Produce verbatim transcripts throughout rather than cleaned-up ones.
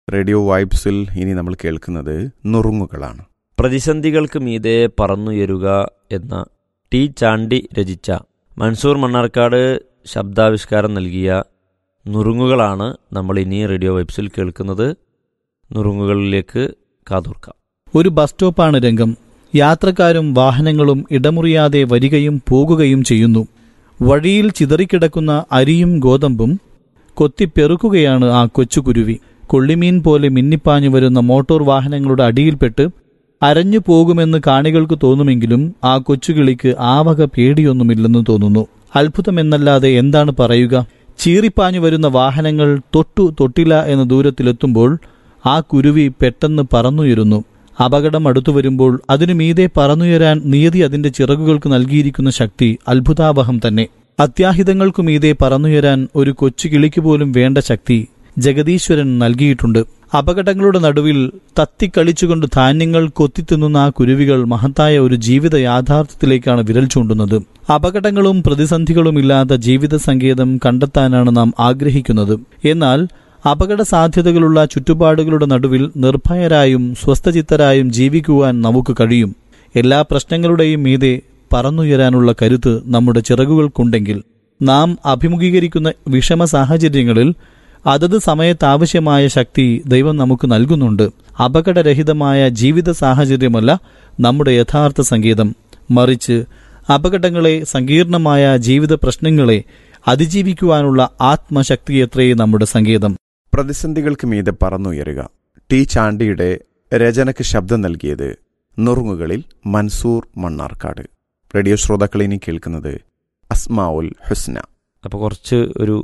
Radio വൈബ്സിൽ ഇനി നമ്മൾ കേൾക്കുന്നത് നുറുങ്ങുകളാണ്. പ്രതിസന്ധികൾക്ക് മീതെ പറന്നുയരുക എന്ന ടി ചാണ്ടി രചിച്ച മൻസൂർ മണ്ണാർക്കാട് ശബ്ദാവിഷ്കാരം നൽകിയ നുറുങ്ങുകളാണ് നമ്മൾ ഇനി റേഡിയോ വൈബ്സിൽ കേൾക്കുന്നത്. നുറുങ്ങുകളിലേക്ക് കാതോർക്കാം. ഒരു ബസ് സ്റ്റോപ്പാണ് രംഗം. യാത്രക്കാരും വാഹനങ്ങളും ഇടമുറിയാതെ വരികയും പോകുകയും ചെയ്യുന്നു. വഴിയിൽ ചിതറിക്കിടക്കുന്ന അരിയും ഗോതമ്പും കൊത്തിപ്പെറുക്കുകയാണ് ആ കൊച്ചുകുരുവി. കൊള്ളിമീൻ പോലെ മിന്നിപ്പാഞ്ഞു വരുന്ന മോട്ടോർ വാഹനങ്ങളുടെ അടിയിൽപ്പെട്ട് അരഞ്ഞു പോകുമെന്ന് കാണികൾക്ക് തോന്നുമെങ്കിലും ആ കൊച്ചുകിളിക്ക് ആ വക പേടിയൊന്നുമില്ലെന്ന് തോന്നുന്നു. അത്ഭുതമെന്നല്ലാതെ എന്താണ് പറയുക? ചീറിപ്പാഞ്ഞു വരുന്ന വാഹനങ്ങൾ തൊട്ടു തൊട്ടില്ല എന്ന ദൂരത്തിലെത്തുമ്പോൾ ആ കുരുവി പെട്ടെന്ന് പറന്നുയരുന്നു. അപകടം അടുത്തു വരുമ്പോൾ അതിനു മീതെ പറന്നുയരാൻ നിയതി അതിന്റെ ചിറകുകൾക്ക് നൽകിയിരിക്കുന്ന ശക്തി അത്ഭുതാവഹം തന്നെ. അത്യാഹിതങ്ങൾക്കു മീതെ പറന്നുയരാൻ ഒരു കൊച്ചു കിളിക്ക് പോലും വേണ്ട ശക്തി ജഗദീശ്വരൻ നൽകിയിട്ടുണ്ട്. അപകടങ്ങളുടെ നടുവിൽ തത്തിക്കളിച്ചുകൊണ്ട് ധാന്യങ്ങൾ കൊത്തിത്തിന്നുന്ന ആ കുരുവികൾ മഹത്തായ ഒരു ജീവിത യാഥാർത്ഥ്യത്തിലേക്കാണ് വിരൽ ചൂണ്ടുന്നത്. അപകടങ്ങളും പ്രതിസന്ധികളുമില്ലാത്ത ജീവിത സങ്കേതം കണ്ടെത്താനാണ് നാം ആഗ്രഹിക്കുന്നത്. എന്നാൽ അപകട സാധ്യതകളുള്ള ചുറ്റുപാടുകളുടെ നടുവിൽ നിർഭയരായും സ്വസ്ഥചിത്തരായും ജീവിക്കുവാൻ നമുക്ക് കഴിയും. എല്ലാ പ്രശ്നങ്ങളുടെയും മീതെ പറന്നുയരാനുള്ള കരുത്ത് നമ്മുടെ ചിറകുകൾക്കുണ്ടെങ്കിൽ നാം അഭിമുഖീകരിക്കുന്ന വിഷമ സാഹചര്യങ്ങളിൽ അതത് സമയത്താവശ്യമായ ശക്തി ദൈവം നമുക്ക് നൽകുന്നുണ്ട്. അപകടരഹിതമായ ജീവിത സാഹചര്യമല്ല നമ്മുടെ യഥാർത്ഥ സംഗീതം, മറിച്ച് അപകടങ്ങളെ, സങ്കീർണമായ ജീവിത പ്രശ്നങ്ങളെ അതിജീവിക്കുവാനുള്ള ആത്മശക്തിയത്രേ നമ്മുടെ സംഗീതം. പ്രതിസന്ധികൾക്ക് മീതെ പറന്നുയരുക. ടി ചാണ്ടിയുടെ രചനയ്ക്ക് ശബ്ദം നൽകിയത് നുറുങ്ങുകളിൽ മൻസൂർ മണ്ണാർക്കാട്. റേഡിയോ ശ്രോതാക്കൾ ഇനി കേൾക്കുന്നത് അസ്മാഉൽ ഹുസ്ന. അപ്പോൾ കുറച്ച് ഒരു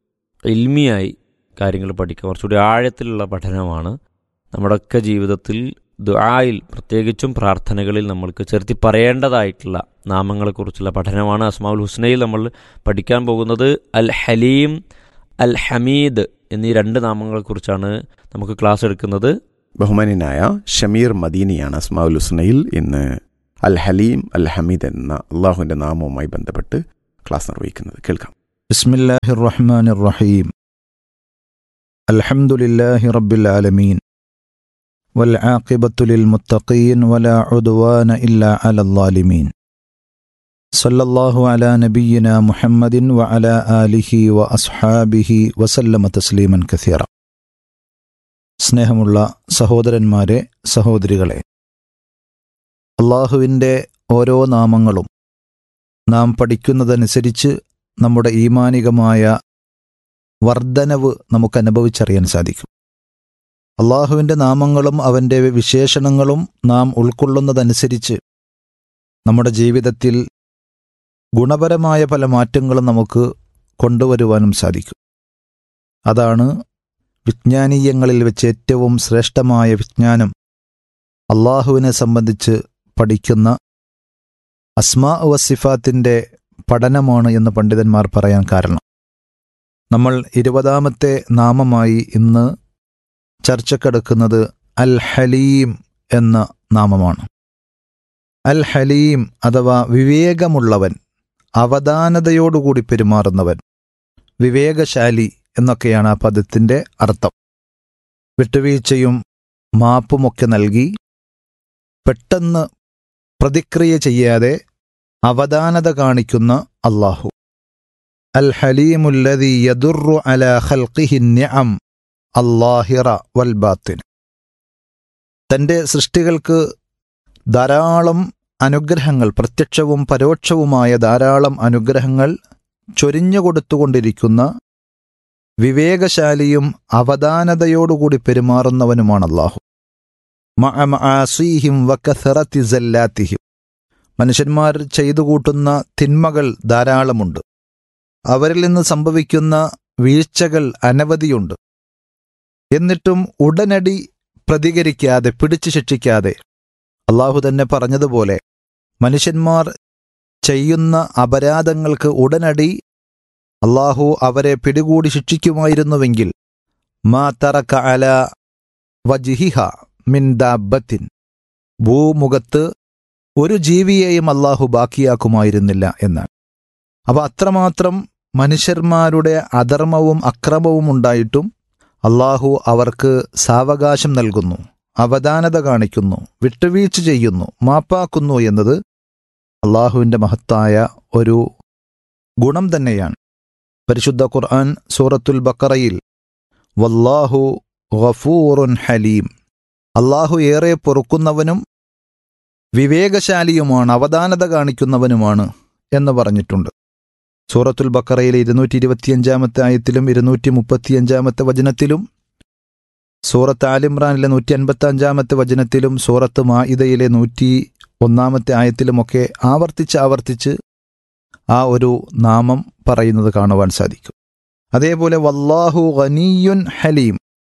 ഇൽമിയായി കാര്യങ്ങൾ പഠിക്കുക, കുറച്ചുകൂടി ആഴത്തിലുള്ള പഠനമാണ്. നമ്മുടെയൊക്കെ ജീവിതത്തിൽ ദുആയിൽ, പ്രത്യേകിച്ചും പ്രാർത്ഥനകളിൽ നമ്മൾക്ക് ചേർത്തി പറയേണ്ടതായിട്ടുള്ള നാമങ്ങളെക്കുറിച്ചുള്ള പഠനമാണ് അസ്മാഉൽ ഹുസ്നയിൽ നമ്മൾ പഠിക്കാൻ പോകുന്നത്. അൽ ഹലീം, അൽ ഹമീദ് എന്നീ രണ്ട് നാമങ്ങളെക്കുറിച്ചാണ് നമുക്ക് ക്ലാസ് എടുക്കുന്നത്. ബഹുമാന്യനായ ഷമീർ മദീനിയാണ് അസ്മാഉൽ ഹുസ്നയിൽ ഇന്ന് അൽ ഹലീം, അൽ ഹമീദ് എന്ന അള്ളാഹുവിൻ്റെ നാമവുമായി ബന്ധപ്പെട്ട് ക്ലാസ് നിർവഹിക്കുന്നത്. കേൾക്കാം. ബിസ്മില്ലാഹിർ റഹ്മാനിർ റഹീം. അൽഹംദുലില്ലാഹി റബ്ബിൽ ആലമീൻ വൽ ആഖിബത്തു ലിൽ മുത്തഖീൻ വലാ ഉദ്വാന ഇല്ലാ അലൽ ളാലിമീൻ. സല്ലല്ലാഹു അലാ നബിയ്യിനാ മുഹമ്മദിൻ വഅലാ ആലിഹി വഅസ്ഹാബിഹി വസല്ലമ തസ്ലീമൻ കസീറ. സ്നേഹമുള്ള സഹോദരന്മാരെ, സഹോദരികളെ, അള്ളാഹുവിൻ്റെ ഓരോ നാമങ്ങളും നാം പഠിക്കുന്നതനുസരിച്ച് നമ്മുടെ ഈമാനികമായ വർധനവ് നമുക്ക് അനുഭവിച്ചറിയാൻ സാധിക്കും. അള്ളാഹുവിൻ്റെ നാമങ്ങളും അവൻ്റെ വിശേഷണങ്ങളും നാം ഉൾക്കൊള്ളുന്നതനുസരിച്ച് നമ്മുടെ ജീവിതത്തിൽ ഗുണപരമായ പല മാറ്റങ്ങളും നമുക്ക് കൊണ്ടുവരുവാനും സാധിക്കും. അതാണ് വിജ്ഞാനീയങ്ങളിൽ വെച്ച് ഏറ്റവും ശ്രേഷ്ഠമായ വിജ്ഞാനം. അള്ളാഹുവിനെ സംബന്ധിച്ച് പഠിക്കുന്ന അസ്മാ വസിഫാത്തിൻ്റെ പഠനമാണ് എന്ന് പണ്ഡിതന്മാർ പറയാൻ കാരണം. നമ്മൾ ഇരുപതാമത്തെ നാമമായി ഇന്ന് ചർച്ചക്കെടുക്കുന്നത് അൽ ഹലീം എന്ന നാമമാണ്. അൽ ഹലീം അഥവാ വിവേകമുള്ളവൻ, അവധാനതയോടുകൂടി പെരുമാറുന്നവൻ, വിവേകശാലി എന്നൊക്കെയാണ് ആ പദത്തിൻ്റെ അർത്ഥം. വിട്ടുവീഴ്ചയും മാപ്പുമൊക്കെ നൽകി പെട്ടെന്ന് പ്രതിക്രിയ ചെയ്യാതെ അവധാനത കാണിക്കുന്ന അല്ലാഹു. അൽ ഹലീമുല്ലദീ യദുറു അലാ ഖൽഖിഹി നിഅം അല്ലാഹിറ വൽ ബാത്തിൻ. തൻ്റെ സൃഷ്ടികൾക്ക് ധാരാളം അനുഗ്രഹങ്ങൾ, പ്രത്യക്ഷവും പരോക്ഷവുമായ ധാരാളം അനുഗ്രഹങ്ങൾ ചൊരിഞ്ഞുകൊടുത്തുകൊണ്ടിരിക്കുന്ന വിവേകശാലിയും അവധാനതയോടുകൂടി പെരുമാറുന്നവനുമാണ് അല്ലാഹു. മഅ മആസീഹിം വകസറതി സല്ലാത്തിഹിം. മനുഷ്യന്മാർ ചെയ്തു കൂട്ടുന്ന തിന്മകൾ ധാരാളമുണ്ട്. അവരിൽ നിന്ന് സംഭവിക്കുന്ന വീഴ്ചകൾ അനവധിയുണ്ട്. എന്നിട്ടും ഉടനടി പ്രതികരിക്കാതെ, പിടിച്ചു ശിക്ഷിക്കാതെ, അള്ളാഹു തന്നെ പറഞ്ഞതുപോലെ മനുഷ്യന്മാർ ചെയ്യുന്ന അപരാധങ്ങൾക്ക് ഉടനടി അള്ളാഹു അവരെ പിടികൂടി ശിക്ഷിക്കുമായിരുന്നുവെങ്കിൽ മാ തറക അലാ വജ്ഹിഹ മിൻ ദാബത്തിൻ, ഭൂമുഖത്ത് ഒരു ജീവിയെയും അള്ളാഹു ബാക്കിയാക്കുമായിരുന്നില്ല എന്നാണ്. അപ്പോൾ അത്രമാത്രം മനുഷ്യന്മാരുടെ അധർമ്മവും അക്രമവും ഉണ്ടായിട്ടും അള്ളാഹു അവർക്ക് സാവകാശം നൽകുന്നു, അവധാനത കാണിക്കുന്നു, വിട്ടുവീഴ്ച ചെയ്യുന്നു, മാപ്പാക്കുന്നു എന്നത് അള്ളാഹുവിൻ്റെ മഹത്തായ ഒരു ഗുണം തന്നെയാണ്. പരിശുദ്ധ ഖുർആൻ സൂറത്തുൽ ബഖറയിൽ വല്ലാഹു ഗഫൂറുൻ ഹലീം, അള്ളാഹു ഏറെ പൊറുക്കുന്നവനും വിവേകശാലിയുമാണ്, അവധാനത കാണിക്കുന്നവനുമാണ് എന്ന് പറഞ്ഞിട്ടുണ്ട്. സൂറത്തുൽ ബഖറയിലെ ഇരുന്നൂറ്റി ഇരുപത്തിയഞ്ചാമത്തെ ആയത്തിലും ഇരുന്നൂറ്റി മുപ്പത്തിയഞ്ചാമത്തെ വചനത്തിലും, സൂറത്ത് ആലിമ്രാനിലെ നൂറ്റി അൻപത്തി അഞ്ചാമത്തെ വചനത്തിലും, സൂറത്ത് മാഇദയിലെ നൂറ്റി ഒന്നാമത്തെ ആയത്തിലുമൊക്കെ ആവർത്തിച്ച് ആവർത്തിച്ച് ആ ഒരു നാമം പറയുന്നത് കാണുവാൻ സാധിക്കും. അതേപോലെ വല്ലാഹു ഗനിയുൻ ഹലീം,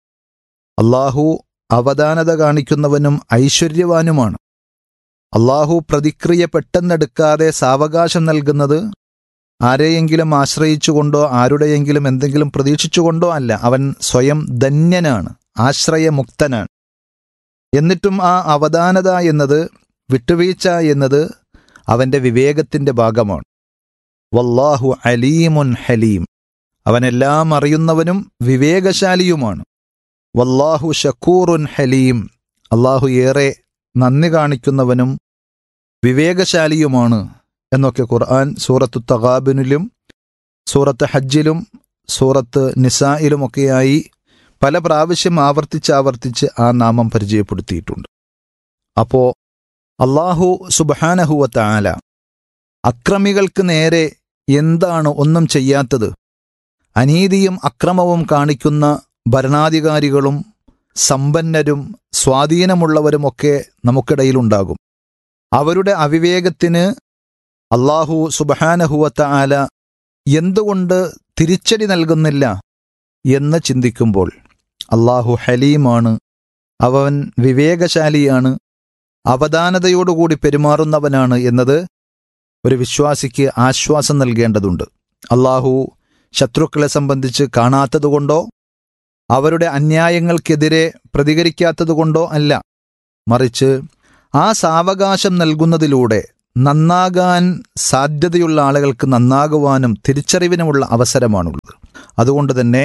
അള്ളാഹു അവധാനത കാണിക്കുന്നവനും ഐശ്വര്യവാനുമാണ്. അള്ളാഹു പ്രതിക്രിയ പെട്ടെന്നെടുക്കാതെ സാവകാശം നൽകുന്നത് ആരെയെങ്കിലും ആശ്രയിച്ചുകൊണ്ടോ ആരുടെയെങ്കിലും എന്തെങ്കിലും പ്രതീക്ഷിച്ചുകൊണ്ടോ അല്ല. അവൻ സ്വയം ധന്യനാണ്, ആശ്രയമുക്തനാണ്. എന്നിട്ടും ആ അവധാനത എന്നത്, വിട്ടുവീഴ്ച എന്നത് അവൻ്റെ വിവേകത്തിൻ്റെ ഭാഗമാണ്. വല്ലാഹു അലീമുൻ ഹലീം, അവനെല്ലാം അറിയുന്നവനും വിവേകശാലിയുമാണ്. വല്ലാഹു ഷക്കൂറുൻ ഹലീം, അള്ളാഹു ഏറെ നന്ദി കാണിക്കുന്നവനും വിവേകശാലിയുമാണ് എന്നൊക്കെ ഖുർആൻ സൂറത്തു തഗാബുനിലും സൂറത്ത് ഹജ്ജിലും സൂറത്ത് നിസായിലുമൊക്കെയായി പല പ്രാവശ്യം ആവർത്തിച്ച് ആവർത്തിച്ച് ആ നാമം പരിചയപ്പെടുത്തിയിട്ടുണ്ട്. അപ്പോൾ അള്ളാഹു സുബ്ഹാനഹു വ തആല അക്രമികൾക്ക് നേരെ എന്താണ് ഒന്നും ചെയ്യാത്തത്? അനീതിയും അക്രമവും കാണിക്കുന്ന ഭരണാധികാരികളും സമ്പന്നരും സ്വാധീനമുള്ളവരുമൊക്കെ നമുക്കിടയിലുണ്ടാകും. അവരുടെ അവിവേകത്തിന് അള്ളാഹു സുബ്ഹാനഹു വ തആല എന്തുകൊണ്ട് തിരിച്ചടി നൽകുന്നില്ല എന്ന് ചിന്തിക്കുമ്പോൾ അള്ളാഹു ഹലീമാണ്, അവൻ വിവേകശാലിയാണ്, അവധാനതയോടുകൂടി പെരുമാറുന്നവനാണ് എന്നത് ഒരു വിശ്വാസിക്ക് ആശ്വാസം നൽകേണ്ടതുണ്ട്. അള്ളാഹു ശത്രുക്കളെ സംബന്ധിച്ച് കാണാത്തതുകൊണ്ടോ അവരുടെ അന്യായങ്ങൾക്കെതിരെ പ്രതികരിക്കാത്തതുകൊണ്ടോ അല്ല, മറിച്ച് ആ സാവകാശം നൽകുന്നതിലൂടെ നന്നാകാൻ സാധ്യതയുള്ള ആളുകൾക്ക് നന്നാകുവാനും തിരിച്ചറിവിനുമുള്ള അവസരമാണുള്ളത്. അതുകൊണ്ട് തന്നെ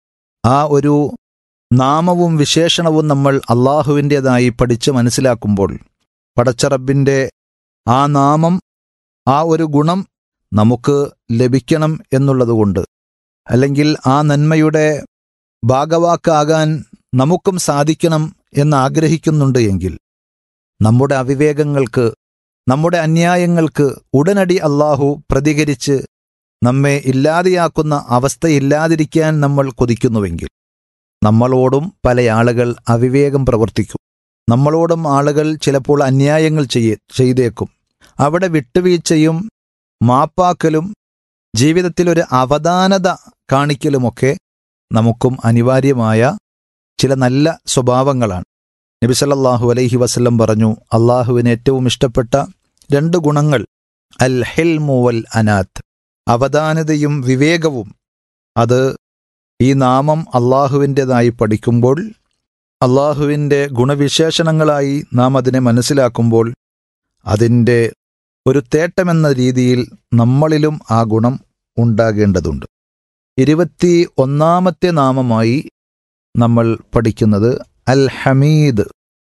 ആ ഒരു നാമവും വിശേഷണവും നമ്മൾ അള്ളാഹുവിൻ്റേതായി പഠിച്ച് മനസ്സിലാക്കുമ്പോൾ പടച്ചറബിൻ്റെ ആ നാമം, ആ ഒരു ഗുണം നമുക്ക് ലഭിക്കണം എന്നുള്ളതുകൊണ്ട്, അല്ലെങ്കിൽ ആ നന്മയുടെ ഭാഗവാക്കാകാൻ നമുക്കും സാധിക്കണം എന്നാഗ്രഹിക്കുന്നുണ്ട് എങ്കിൽ നമ്മുടെ അവിവേകങ്ങൾക്ക്, നമ്മുടെ അന്യായങ്ങൾക്ക് ഉടനടി അള്ളാഹു പ്രതികരിച്ച് നമ്മെ ഇല്ലാതെയാക്കുന്ന അവസ്ഥയില്ലാതിരിക്കാൻ നമ്മൾ കൊതിക്കുന്നുവെങ്കിൽ നമ്മളോടും പല ആളുകൾ അവിവേകം പ്രവർത്തിക്കും. നമ്മളോടും ആളുകൾ ചിലപ്പോൾ അന്യായങ്ങൾ ചെയ്യ ചെയ്തേക്കും. അവിടെ വിട്ടുവീഴ്ചയും മാപ്പാക്കലും ജീവിതത്തിലൊരു അവധാനത കാണിക്കലുമൊക്കെ നമുക്കും അനിവാര്യമായ ചില നല്ല സ്വഭാവങ്ങളാണ്. നബി സല്ലല്ലാഹു അലൈഹി വസല്ലം പറഞ്ഞു, അള്ളാഹുവിന് ഏറ്റവും ഇഷ്ടപ്പെട്ട രണ്ട് ഗുണങ്ങൾ അൽ ഹിൽമു വൽ അനാത്ത്, അവധാനതയും വിവേകവും. അത് ഈ നാമം അള്ളാഹുവിൻ്റെതായി പഠിക്കുമ്പോൾ, അള്ളാഹുവിൻ്റെ ഗുണവിശേഷണങ്ങളായി നാം അതിനെ മനസ്സിലാക്കുമ്പോൾ അതിൻ്റെ ഒരു തേട്ടമെന്ന രീതിയിൽ നമ്മളിലും ആ ഗുണം ഉണ്ടാകേണ്ടതുണ്ട്. ഇരുപത്തി ഒന്നാമത്തെ നാമമായി നമ്മൾ പഠിക്കുന്നത് അൽ ഹമീദ്,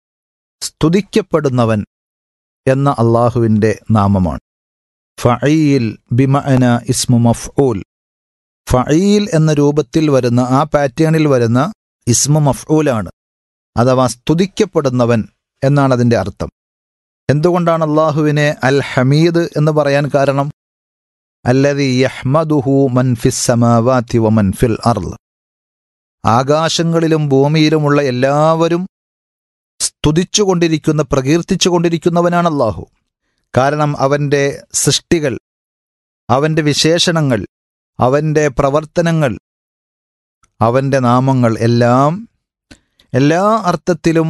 സ്തുതിക്കപ്പെടുന്നവൻ എന്ന അള്ളാഹുവിൻ്റെ നാമമാണ്. ഫഈൽ ബിമഅന ഇസ്മു മഫ്ഊൽ, ഫഈൽ എന്ന രൂപത്തിൽ വരുന്ന, ആ പാറ്റേണിൽ വരുന്ന ഇസ്മു മഫ്ഊലാണ്, അഥവാ സ്തുതിക്കപ്പെടുന്നവൻ എന്നാണ് അതിൻ്റെ അർത്ഥം. എന്തുകൊണ്ടാണ് അള്ളാഹുവിനെ അൽ ഹമീദ് എന്ന് പറയാൻ കാരണം? അല്ലദീ യഹ്മദുഹു മൻ ഫിസ് സമാവാതി വമൻ ഫിൽ അർള്, ആകാശങ്ങളിലും ഭൂമിയിലുമുള്ള എല്ലാവരും സ്തുതിച്ചുകൊണ്ടിരിക്കുന്ന, പ്രകീർത്തിച്ചുകൊണ്ടിരിക്കുന്നവനാണ് അള്ളാഹു. കാരണം അവൻ്റെ സൃഷ്ടികൾ, അവൻ്റെ വിശേഷണങ്ങൾ, അവൻ്റെ പ്രവർത്തനങ്ങൾ, അവൻ്റെ നാമങ്ങൾ എല്ലാം എല്ലാ അർത്ഥത്തിലും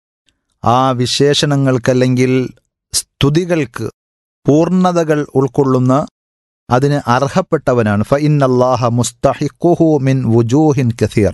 ആ വിശേഷണങ്ങൾക്കല്ലെങ്കിൽ സ്തുതികൾക്ക് പൂർണ്ണതകൾ ഉൾക്കൊള്ളുന്ന, അതിന് അർഹപ്പെട്ടവനാണ്. ഫ ഇന്നല്ലാഹ മുസ്തഹിഖുഹു മിൻ വുജൂഹിൻ കസീറ,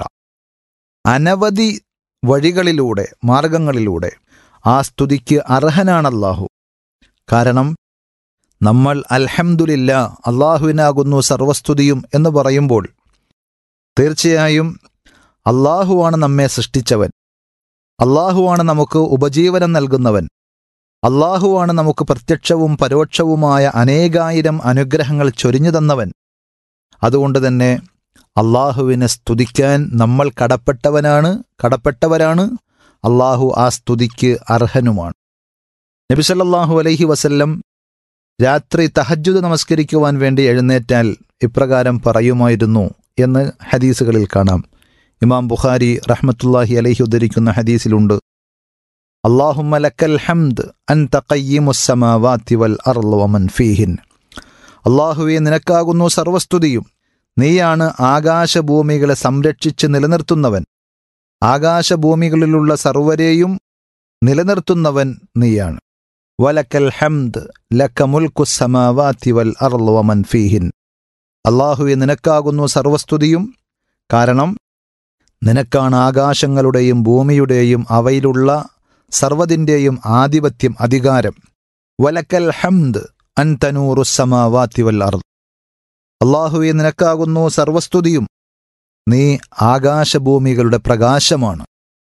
അനവധി വഴികളിലൂടെ, മാർഗങ്ങളിലൂടെ ആ സ്തുതിക്ക് അർഹനാണ് അല്ലാഹു. കാരണം നമ്മൾ അൽഹംദുലില്ലാ, അള്ളാഹുവിനാകുന്നു സർവസ്തുതിയും എന്ന് പറയുമ്പോൾ തീർച്ചയായും അള്ളാഹുവാണ് നമ്മെ സൃഷ്ടിച്ചവൻ, അള്ളാഹുവാണ് നമുക്ക് ഉപജീവനം നൽകുന്നവൻ, അള്ളാഹുവാണ് നമുക്ക് പ്രത്യക്ഷവും പരോക്ഷവുമായ അനേകായിരം അനുഗ്രഹങ്ങൾ ചൊരിഞ്ഞു തന്നവൻ. അതുകൊണ്ട് തന്നെ അള്ളാഹുവിനെ സ്തുതിക്കാൻ നമ്മൾ കടപ്പെട്ടവനാണ് കടപ്പെട്ടവരാണ് അള്ളാഹു ആ സ്തുതിക്ക് അർഹനുമാണ്. നബി സല്ലല്ലാഹു അലൈഹി വസല്ലം രാത്രി തഹജ്ജുദ് നമസ്കരിക്കുവാൻ വേണ്ടി എഴുന്നേറ്റാൽ ഇപ്രകാരം പറയുമായിരുന്നു എന്ന് ഹദീസുകളിൽ കാണാം. ഇമാം ബുഖാരി റഹ്മത്തുള്ളാഹി അലൈഹി ഉദ്ധരിക്കുന്ന ഹദീസിലുണ്ട്, അല്ലാഹുമ്മ ലക്കൽ ഹംദ് അൻത ഖയ്യിമുസ് സമാവാതി വൽ അർള് വമൻ ഫീഹിൻ. അല്ലാഹുവേ, നിനക്കാകുന്നു സർവസ്തുതിയും, നീയാണ് ആകാശഭൂമികളെ സംരക്ഷിച്ച് നിലനിർത്തുന്നവൻ, ആകാശഭൂമികളിലുള്ള സർവരെയും നിലനിർത്തുന്നവൻ നീയാണ്. വലക്കൽ ഹംദ് ലക മുൽക്കുസ് സമാവാതി വൽ അർള് വമൻ ഫീഹിൻ. അല്ലാഹുവേ, നിനക്കാകുന്നു സർവസ്തുതിയും, കാരണം നിനക്കാണ് ആകാശങ്ങളുടെയും ഭൂമിയുടെയും അവയിലുള്ള സർവ്വതിൻ്റെയും ആധിപത്യം, അധികാരം. വലക്കൽ ഹംദ് അൻത നൂറുസ് സമാവാതി വൽ അർള്. അല്ലാഹുവേ, നിനക്കാകുന്നു സർവസ്തുതിയും, നീ ആകാശഭൂമികളുടെ പ്രകാശമാണ്.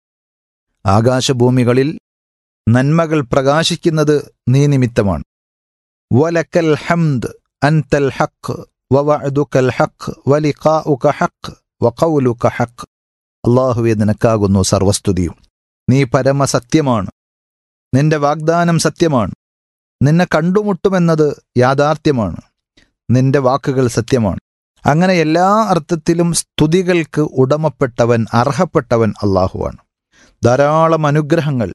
ആകാശഭൂമികളിൽ നന്മകൾ പ്രകാശിക്കുന്നത് നീ നിമിത്തമാണ്. വലക്കൽ ഹംദ് അൻതൽ ഹഖ് വവഅദുകൽ ഹഖ് വലിഖാഉക ഹഖ് വഖൗലുക ഹഖ്. അല്ലാഹുവേ, നിനക്കാകുന്നു സർവസ്തുതിയും, നീ പരമസത്യമാണ്, നിന്റെ വാഗ്ദാനം സത്യമാണ്, നിന്നെ കണ്ടുമുട്ടുമെന്നത് യാഥാർത്ഥ്യമാണ്, നിന്റെ വാക്കുകൾ സത്യമാണ്. അങ്ങനെ എല്ലാ അർത്ഥത്തിലും സ്തുതികൾക്ക് ഉടമപ്പെട്ടവൻ, അർഹപ്പെട്ടവൻ അല്ലാഹുവാണ്. ധാരാളം അനുഗ്രഹങ്ങൾ,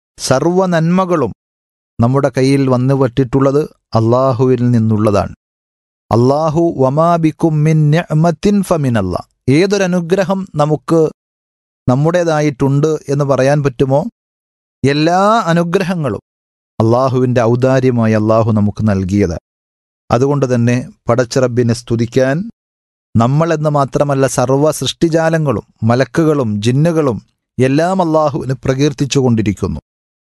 സർവ നന്മകളും നമ്മുടെ കയ്യിൽ വന്നുപറ്റിട്ടുള്ളത് അള്ളാഹുവിൽ നിന്നുള്ളതാണ്. അല്ലാഹു വമാ ബിക്കും മിൻ നിഅമത്തിൻ ഫമിനല്ലാഹ്. ഏതൊരനുഗ്രഹം നമുക്ക് നമ്മുടേതായിട്ടുണ്ട് എന്ന് പറയാൻ പറ്റുമോ? എല്ലാ അനുഗ്രഹങ്ങളും അള്ളാഹുവിൻ്റെ ഔദാര്യമായി അള്ളാഹു നമുക്ക് നൽകിയതാണ്. അതുകൊണ്ട് തന്നെ പടച്ചറബിനെ സ്തുതിക്കാൻ നമ്മളെന്ന് മാത്രമല്ല സർവ്വ സൃഷ്ടിജാലങ്ങളും മലക്കുകളും ജിന്നുകളും എല്ലാം അള്ളാഹുവിനെ പ്രകീർത്തിച്ചുകൊണ്ടിരിക്കുന്നു.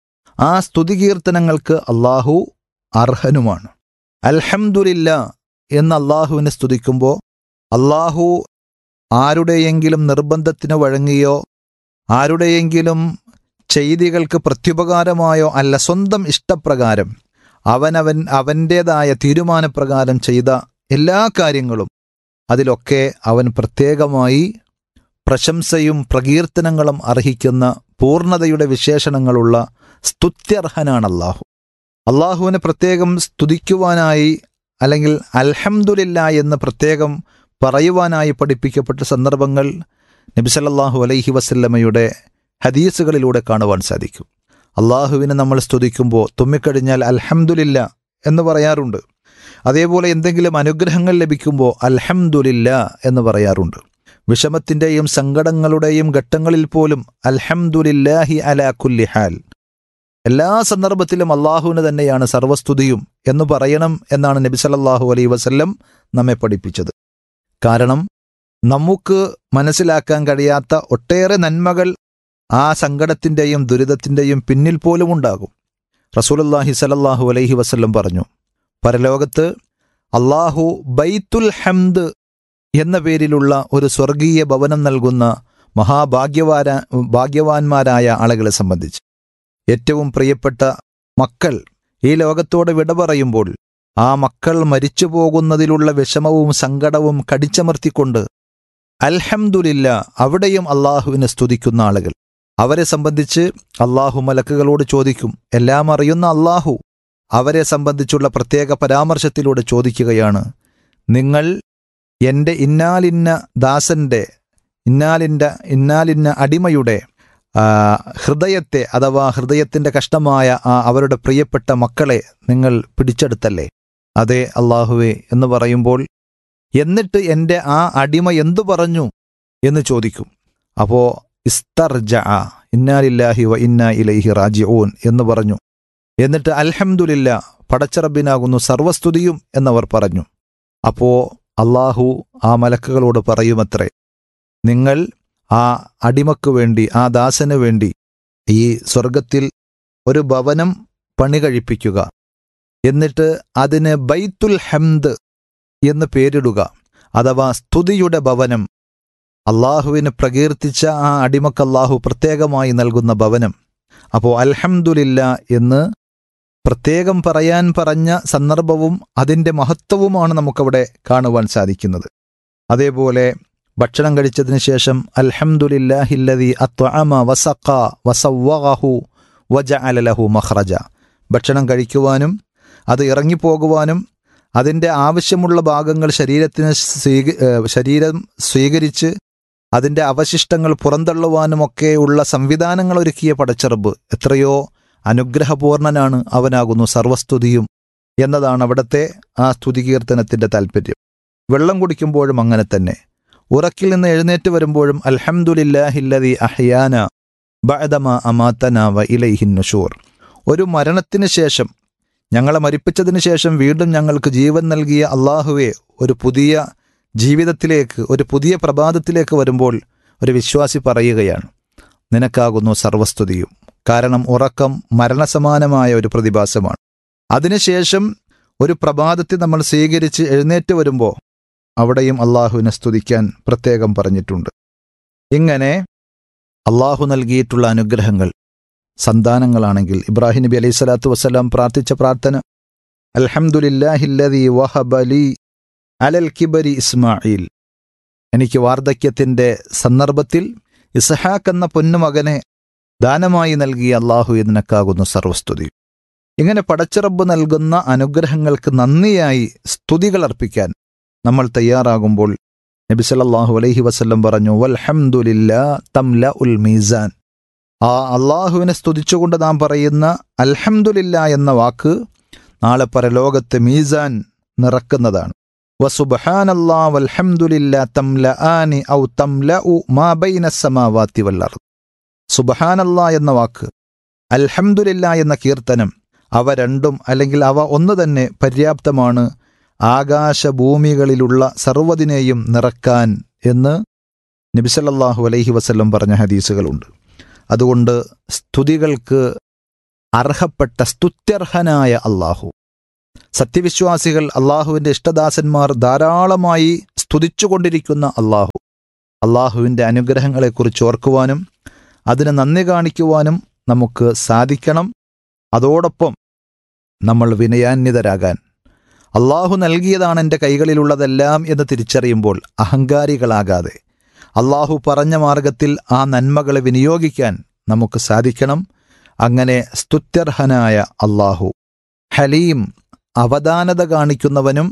ആ സ്തുതികീർത്തനങ്ങൾക്ക് അള്ളാഹു അർഹനുമാണ്. അൽഹംദുലില്ലാ എന്ന് അള്ളാഹുവിനെ സ്തുതിക്കുമ്പോൾ അള്ളാഹു ആരുടെയെങ്കിലും നിർബന്ധത്തിന് വഴങ്ങിയോ ആരുടെയെങ്കിലും ചെയ്തികൾക്ക് പ്രത്യുപകാരമായോ അല്ല, സ്വന്തം ഇഷ്ടപ്രകാരം അവനവൻ അവൻ്റേതായ തീരുമാനപ്രകാരം ചെയ്ത എല്ലാ കാര്യങ്ങളും അതിലൊക്കെ അവൻ പ്രത്യേകമായി പ്രശംസയും പ്രകീർത്തനങ്ങളും അർഹിക്കുന്ന പൂർണ്ണതയുടെ വിശേഷണങ്ങളുള്ള സ്തുത്യർഹനാണ് അല്ലാഹു. അള്ളാഹുവിനെ പ്രത്യേകം സ്തുതിക്കുവാനായി അല്ലെങ്കിൽ അൽഹംദുലില്ലാ എന്ന് പ്രത്യേകം പറയുവാനായി പഠിപ്പിക്കപ്പെട്ട സന്ദർഭങ്ങൾ നബി സല്ലല്ലാഹു അലൈഹി വസല്ലമയുടെ ഹദീസുകളിലൂടെ കാണുവാൻ സാധിക്കും. അള്ളാഹുവിനെ നമ്മൾ സ്തുതിക്കുമ്പോൾ തുമ്മിക്കഴിഞ്ഞാൽ അൽഹംദുലില്ലാ എന്ന് പറയാറുണ്ട്. അതേപോലെ എന്തെങ്കിലും അനുഗ്രഹങ്ങൾ ലഭിക്കുമ്പോൾ അൽഹംദുലില്ലാ എന്ന് പറയാറുണ്ട്. വിഷമത്തിൻ്റെയും സങ്കടങ്ങളുടെയും ഘട്ടങ്ങളിൽ പോലും അൽഹംദുലില്ലാഹി അലാ കുല്ലി ഹാൽ, എല്ലാ സന്ദർഭത്തിലും അള്ളാഹുവിന് തന്നെയാണ് സർവസ്തുതിയും എന്ന് പറയണം എന്നാണ് നബി സല്ലല്ലാഹു അലൈഹി വസല്ലം നമ്മെ പഠിപ്പിച്ചത്. കാരണം നമുക്ക് മനസ്സിലാക്കാൻ കഴിയാത്ത ഒട്ടേറെ നന്മകൾ ആ സങ്കടത്തിൻ്റെയും ദുരിതത്തിൻ്റെയും പിന്നിൽ പോലും ഉണ്ടാകും. റസൂലുള്ളാഹി സ്വല്ലല്ലാഹു അലൈഹി വസല്ലം പറഞ്ഞു, പരലോകത്ത് അള്ളാഹു ബൈത്തുൽ ഹംദ് എന്ന പേരിലുള്ള ഒരു സ്വർഗീയ ഭവനം നൽകുന്ന മഹാഭാഗ്യവാര ഭാഗ്യവാന്മാരായ ആളുകളെ സംബന്ധിച്ച് ഏറ്റവും പ്രിയപ്പെട്ട മക്കൾ ഈ ലോകത്തോട് വിട പറയുമ്പോൾ ആ മക്കൾ മരിച്ചു പോകുന്നതിലുള്ള വിഷമവും സങ്കടവും കടിച്ചമർത്തിക്കൊണ്ട് അൽഹംദുലില്ലാ അവിടെയും അള്ളാഹുവിനെ സ്തുതിക്കുന്ന ആളുകൾ, അവരെ സംബന്ധിച്ച് അള്ളാഹു മലക്കുകളോട് ചോദിക്കും. എല്ലാം അറിയുന്ന അള്ളാഹു അവരെ സംബന്ധിച്ചുള്ള പ്രത്യേക പരാമർശത്തിലൂടെ ചോദിക്കുകയാണ്, നിങ്ങൾ എൻ്റെ ഇന്നാലിന്ന ദാസൻ്റെ ഇന്നാലിന്ന ഇന്നാലിന്ന അടിമയുടെ ഹൃദയത്തെ അഥവാ ഹൃദയത്തിൻ്റെ കഷ്ടമായ ആ അവരുടെ പ്രിയപ്പെട്ട മക്കളെ നിങ്ങൾ പിടിച്ചെടുത്തല്ലേ? അതെ അള്ളാഹുവേ എന്ന് പറയുമ്പോൾ എന്നിട്ട് എൻ്റെ ആ അടിമ എന്തു പറഞ്ഞു എന്ന് ചോദിക്കും. അപ്പോൾ ഇസ്തർജഅ ഇന്നാലില്ലാഹി വ ഇന്നാ ഇലൈഹി റാജിഊൻ എന്ന് പറഞ്ഞു. എന്നിട്ട് അൽഹംദുലില്ലാ പടച്ചറബിനാകുന്നു സർവസ്തുതിയും എന്നവർ പറഞ്ഞു. അപ്പോൾ അള്ളാഹു ആ മലക്കുകളോട് പറയുമത്രേ, നിങ്ങൾ ആ അടിമക്ക് വേണ്ടി ആ ദാസന് വേണ്ടി ഈ സ്വർഗത്തിൽ ഒരു ഭവനം പണി കഴിപ്പിക്കുക, എന്നിട്ട് അതിന് ബൈത്തുൽ ഹംദ് എന്ന് പേരിടുക, അഥവാ സ്തുതിയുടെ ഭവനം. അള്ളാഹുവിന് പ്രകീർത്തിച്ച ആ അടിമക്ക് അള്ളാഹു പ്രത്യേകമായി നൽകുന്ന ഭവനം. അപ്പോൾ അൽഹംദുലില്ലാ എന്ന് പ്രത്യേകം പറയാൻ പറഞ്ഞ സന്ദർഭവും അതിൻ്റെ മഹത്വവുമാണ് നമുക്കവിടെ കാണുവാൻ സാധിക്കുന്നത്. അതേപോലെ ഭക്ഷണം കഴിച്ചതിന് ശേഷം അൽഹംദുലില്ലാഹില്ലദീ അത്അമ വസഖ വസവ്വഗഹു വജഅല ലഹു മഖ്റജ, ഭക്ഷണം കഴിക്കുവാനും അത് ഇറങ്ങിപ്പോകുവാനും അതിൻ്റെ ആവശ്യമുള്ള ഭാഗങ്ങൾ ശരീരത്തിന് സ്വീക ശരീരം സ്വീകരിച്ച് അതിൻ്റെ അവശിഷ്ടങ്ങൾ പുറന്തള്ളുവാനുമൊക്കെയുള്ള സംവിധാനങ്ങൾ ഒരുക്കിയ പടച്ചറബ് എത്രയോ അനുഗ്രഹപൂർണനാണ്, അവനാകുന്നു സർവസ്തുതിയും എന്നതാണ് അവിടുത്തെ ആ സ്തുതികീർത്തനത്തിൻ്റെ താല്പര്യം. വെള്ളം കുടിക്കുമ്പോഴും അങ്ങനെ തന്നെ, ഉറക്കിൽ നിന്ന് എഴുന്നേറ്റ് വരുമ്പോഴും അൽഹംദുലില്ലാഹില്ലദീ അഹ്യാന ബഅദമാ അമാതനാ വ ഇലൈഹിൻ നുശൂർ. ഒരു മരണത്തിന് ശേഷം, ഞങ്ങളെ മരിപ്പിച്ചതിന് ശേഷം വീണ്ടും ഞങ്ങൾക്ക് ജീവൻ നൽകിയ അള്ളാഹുവെ, ഒരു പുതിയ ജീവിതത്തിലേക്ക്, ഒരു പുതിയ പ്രഭാതത്തിലേക്ക് വരുമ്പോൾ ഒരു വിശ്വാസി പറയുകയാണ്, നിനക്കാകുന്നു സർവസ്തുതിയും. കാരണം ഉറക്കം മരണസമാനമായ ഒരു പ്രതിഭാസമാണ്. അതിനുശേഷം ഒരു പ്രഭാതത്തെ നമ്മൾ സ്വീകരിച്ച് എഴുന്നേറ്റ് വരുമ്പോൾ അവിടെയും അള്ളാഹുവിനെ സ്തുതിക്കാൻ പ്രത്യേകം പറഞ്ഞിട്ടുണ്ട്. ഇങ്ങനെ അള്ളാഹു നൽകിയിട്ടുള്ള അനുഗ്രഹങ്ങൾ, സന്താനങ്ങളാണെങ്കിൽ ഇബ്രാഹിം നബി അലൈഹി സ്വലാത്തു വസ്സലാം പ്രാർത്ഥിച്ച പ്രാർത്ഥന അൽഹംദുലില്ലാഹില്ലദീ വഹബ ലീ അലൽ കിബരി ഇസ്മായിൽ, എനിക്ക് വാർദ്ധക്യത്തിൻ്റെ സന്ദർഭത്തിൽ ഇസ്ഹാഖ് എന്ന പൊന്നുമകനെ ദാനമായി നൽകിയ അള്ളാഹു ഇതിനക്കാകുന്നു സർവസ്തുതി. ഇങ്ങനെ പടച്ചിറബ് നൽകുന്ന അനുഗ്രഹങ്ങൾക്ക് നന്ദിയായി സ്തുതികൾ അർപ്പിക്കാൻ നമ്മൾ തയ്യാറാകുമ്പോൾ നബി സല്ലല്ലാഹു അലൈഹി വസല്ലം പറഞ്ഞു, വൽഹംദുലില്ലാ തംലഉൽ മീസാൻ. ആ അള്ളാഹുവിനെ സ്തുതിച്ചുകൊണ്ട് നാം പറയുന്ന അൽഹംദുലില്ലാ എന്ന വാക്ക് നാളെ പരലോകത്തെ മീസാൻ നിറക്കുന്നതാണ്. വസുബ്ഹാനല്ലാ വൽഹംദുലില്ലാ തംലആനി ഔ തംലഉ മാ ബൈന സമാവാതി വൽ അർദ്. സുബ്ഹാനല്ലാ എന്ന വാക്ക്, അൽഹംദുലില്ലാ എന്ന കീർത്തനം, അവ രണ്ടും അല്ലെങ്കിൽ അവ ഒന്ന് തന്നെ പര്യാപ്തമാണ് ആകാശഭൂമികളിലുള്ള സർവ്വതിനെയും നിറക്കാൻ എന്ന് നബി സല്ലല്ലാഹു അലൈഹി വസല്ലം പറഞ്ഞ ഹദീസുകളുണ്ട്. അതുകൊണ്ട് സ്തുതികൾക്ക് അർഹപ്പെട്ട സ്തുത്യർഹനായ അള്ളാഹു, സത്യവിശ്വാസികൾ അള്ളാഹുവിൻ്റെ ഇഷ്ടദാസന്മാർ ധാരാളമായി സ്തുതിച്ചുകൊണ്ടിരിക്കുന്ന അള്ളാഹു, അള്ളാഹുവിൻ്റെ അനുഗ്രഹങ്ങളെക്കുറിച്ച് ഓർക്കുവാനും അതിന് നന്ദി കാണിക്കുവാനും നമുക്ക് സാധിക്കണം. അതോടൊപ്പം നമ്മൾ വിനയാന്വിതരാകാൻ, അള്ളാഹു നൽകിയതാണ് എൻ്റെ കൈകളിലുള്ളതെല്ലാം എന്ന് തിരിച്ചറിയുമ്പോൾ അഹങ്കാരികളാകാതെ അള്ളാഹു പറഞ്ഞ മാർഗത്തിൽ ആ നന്മകളെ വിനിയോഗിക്കാൻ നമുക്ക് സാധിക്കണം. അങ്ങനെ സ്തുത്യർഹനായ അള്ളാഹു, ഹലീം, അവധാനത കാണിക്കുന്നവനും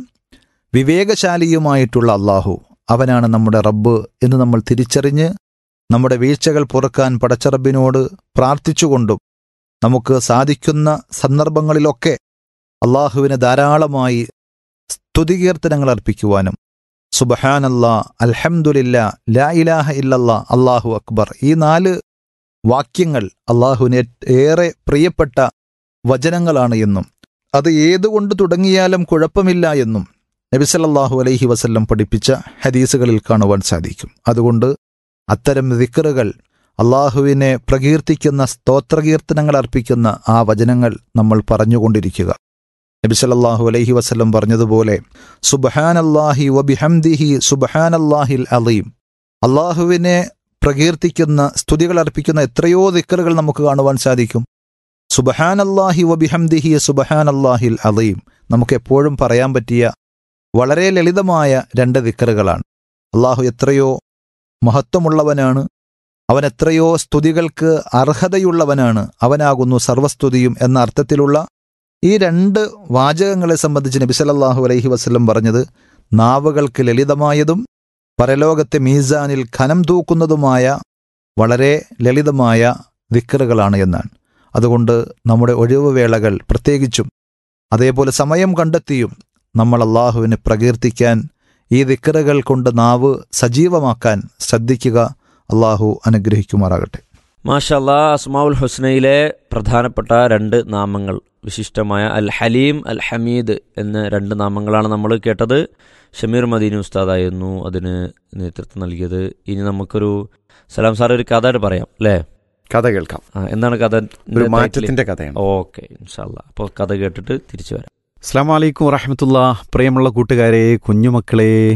വിവേകശാലിയുമായിട്ടുള്ള അള്ളാഹു, അവനാണ് നമ്മുടെ റബ്ബ് എന്ന് നമ്മൾ തിരിച്ചറിഞ്ഞ് നമ്മുടെ വീഴ്ചകൾ പൊറുക്കാൻ പടച്ചറബിനോട് പ്രാർത്ഥിച്ചുകൊണ്ടും നമുക്ക് സാധിക്കുന്ന സന്ദർഭങ്ങളിലൊക്കെ അള്ളാഹുവിന് ധാരാളമായി സ്തുതികീർത്തനങ്ങൾ അർപ്പിക്കുവാനും, സുബ്ഹാനല്ലാ, അൽഹംദുലില്ലാ, ലാ ഇലാഹ ഇല്ലല്ലാ, അല്ലാഹു അക്ബർ, ഈ നാല് വാക്യങ്ങൾ അള്ളാഹുവിന് ഏറെ പ്രിയപ്പെട്ട വചനങ്ങളാണ് എന്നും അത് ഏതുകൊണ്ട് തുടങ്ങിയാലും കുഴപ്പമില്ല എന്നും നബി സല്ലല്ലാഹു അലൈഹി വസല്ലം പഠിപ്പിച്ച ഹദീസുകളിൽ കാണുവാൻ സാധിക്കും. അതുകൊണ്ട് അത്തരം ദിക്റുകൾ, അള്ളാഹുവിനെ പ്രകീർത്തിക്കുന്ന സ്തോത്രകീർത്തനങ്ങൾ അർപ്പിക്കുന്ന ആ വചനങ്ങൾ നമ്മൾ പറഞ്ഞുകൊണ്ടിരിക്കുക. നബി സല്ലല്ലാഹു അലൈഹി വസല്ലം പറഞ്ഞതുപോലെ സുബ്ഹാനല്ലാഹി വബിഹംദിഹി സുബ്ഹാനല്ലാഹിൽ അലീം, അള്ളാഹുവിനെ പ്രകീർത്തിക്കുന്ന സ്തുതികൾ അർപ്പിക്കുന്ന എത്രയോ ദിക്റുകൾ നമുക്ക് കാണുവാൻ സാധിക്കും. സുബ്ഹാനല്ലാഹി വബിഹംദിഹി സുബ്ഹാനല്ലാഹിൽ അലീം നമുക്ക് എപ്പോഴും പറയാൻ പറ്റിയ വളരെ ലളിതമായ രണ്ട് ദിക്റുകളാണ്. അള്ളാഹു എത്രയോ മഹത്വമുള്ളവനാണ്, അവൻ എത്രയോ സ്തുതികൾക്ക് അർഹതയുള്ളവനാണ്, അവനാകുന്നു സർവസ്തുതിയും എന്ന അർത്ഥത്തിലുള്ള ഈ രണ്ട് വാചകങ്ങളെ സംബന്ധിച്ച് നബി സല്ലല്ലാഹു അലൈഹി വസല്ലം പറഞ്ഞത് നാവുകൾക്ക് ലളിതമായതും പരലോകത്തെ മീസാനിൽ ഖനം തൂക്കുന്നതുമായ വളരെ ലളിതമായ ദിക്റുകളാണ് എന്നാണ്. അതുകൊണ്ട് നമ്മുടെ ഒഴിവ് വേളകൾ പ്രത്യേകിച്ചും അതേപോലെ സമയം കണ്ടെത്തിയും നമ്മൾ അള്ളാഹുവിനെ പ്രകീർത്തിക്കാൻ, ഈ ദിക്റുകൾ കൊണ്ട് നാവ് സജീവമാക്കാൻ ശ്രദ്ധിക്കുക. അള്ളാഹു അനുഗ്രഹിക്കുമാറാകട്ടെ. മാഷാ അല്ലാ, അസ്മാഉൽ ഹുസ്നയിലെ പ്രധാനപ്പെട്ട രണ്ട് നാമങ്ങൾ, വിശിഷ്ടമായ അൽ ഹലീം, അൽ ഹമീദ് എന്ന രണ്ട് നാമങ്ങളാണ് നമ്മൾ കേട്ടത്. ഷമീർ മദീനി ഉസ്താദായിരുന്നു അതിന് നേതൃത്വം നൽകിയത്. ഇനി നമുക്കൊരു സലാം സാർ ഒരു കഥ പറയാം അല്ലേ? കഥ കേൾക്കാം. എന്താണ് കഥ? ഒരു മാറ്റത്തിന്റെ കഥയാണ്. ഓക്കെ, ഇൻഷാ അല്ലാ. അപ്പോൾ കഥ കേട്ടിട്ട് തിരിച്ചു വരാം. അസ്സലാമു അലൈക്കും വറഹ്മത്തുള്ളാഹി. പ്രിയമുള്ള കൂട്ടുകാരെ, കുഞ്ഞുമക്കളെ,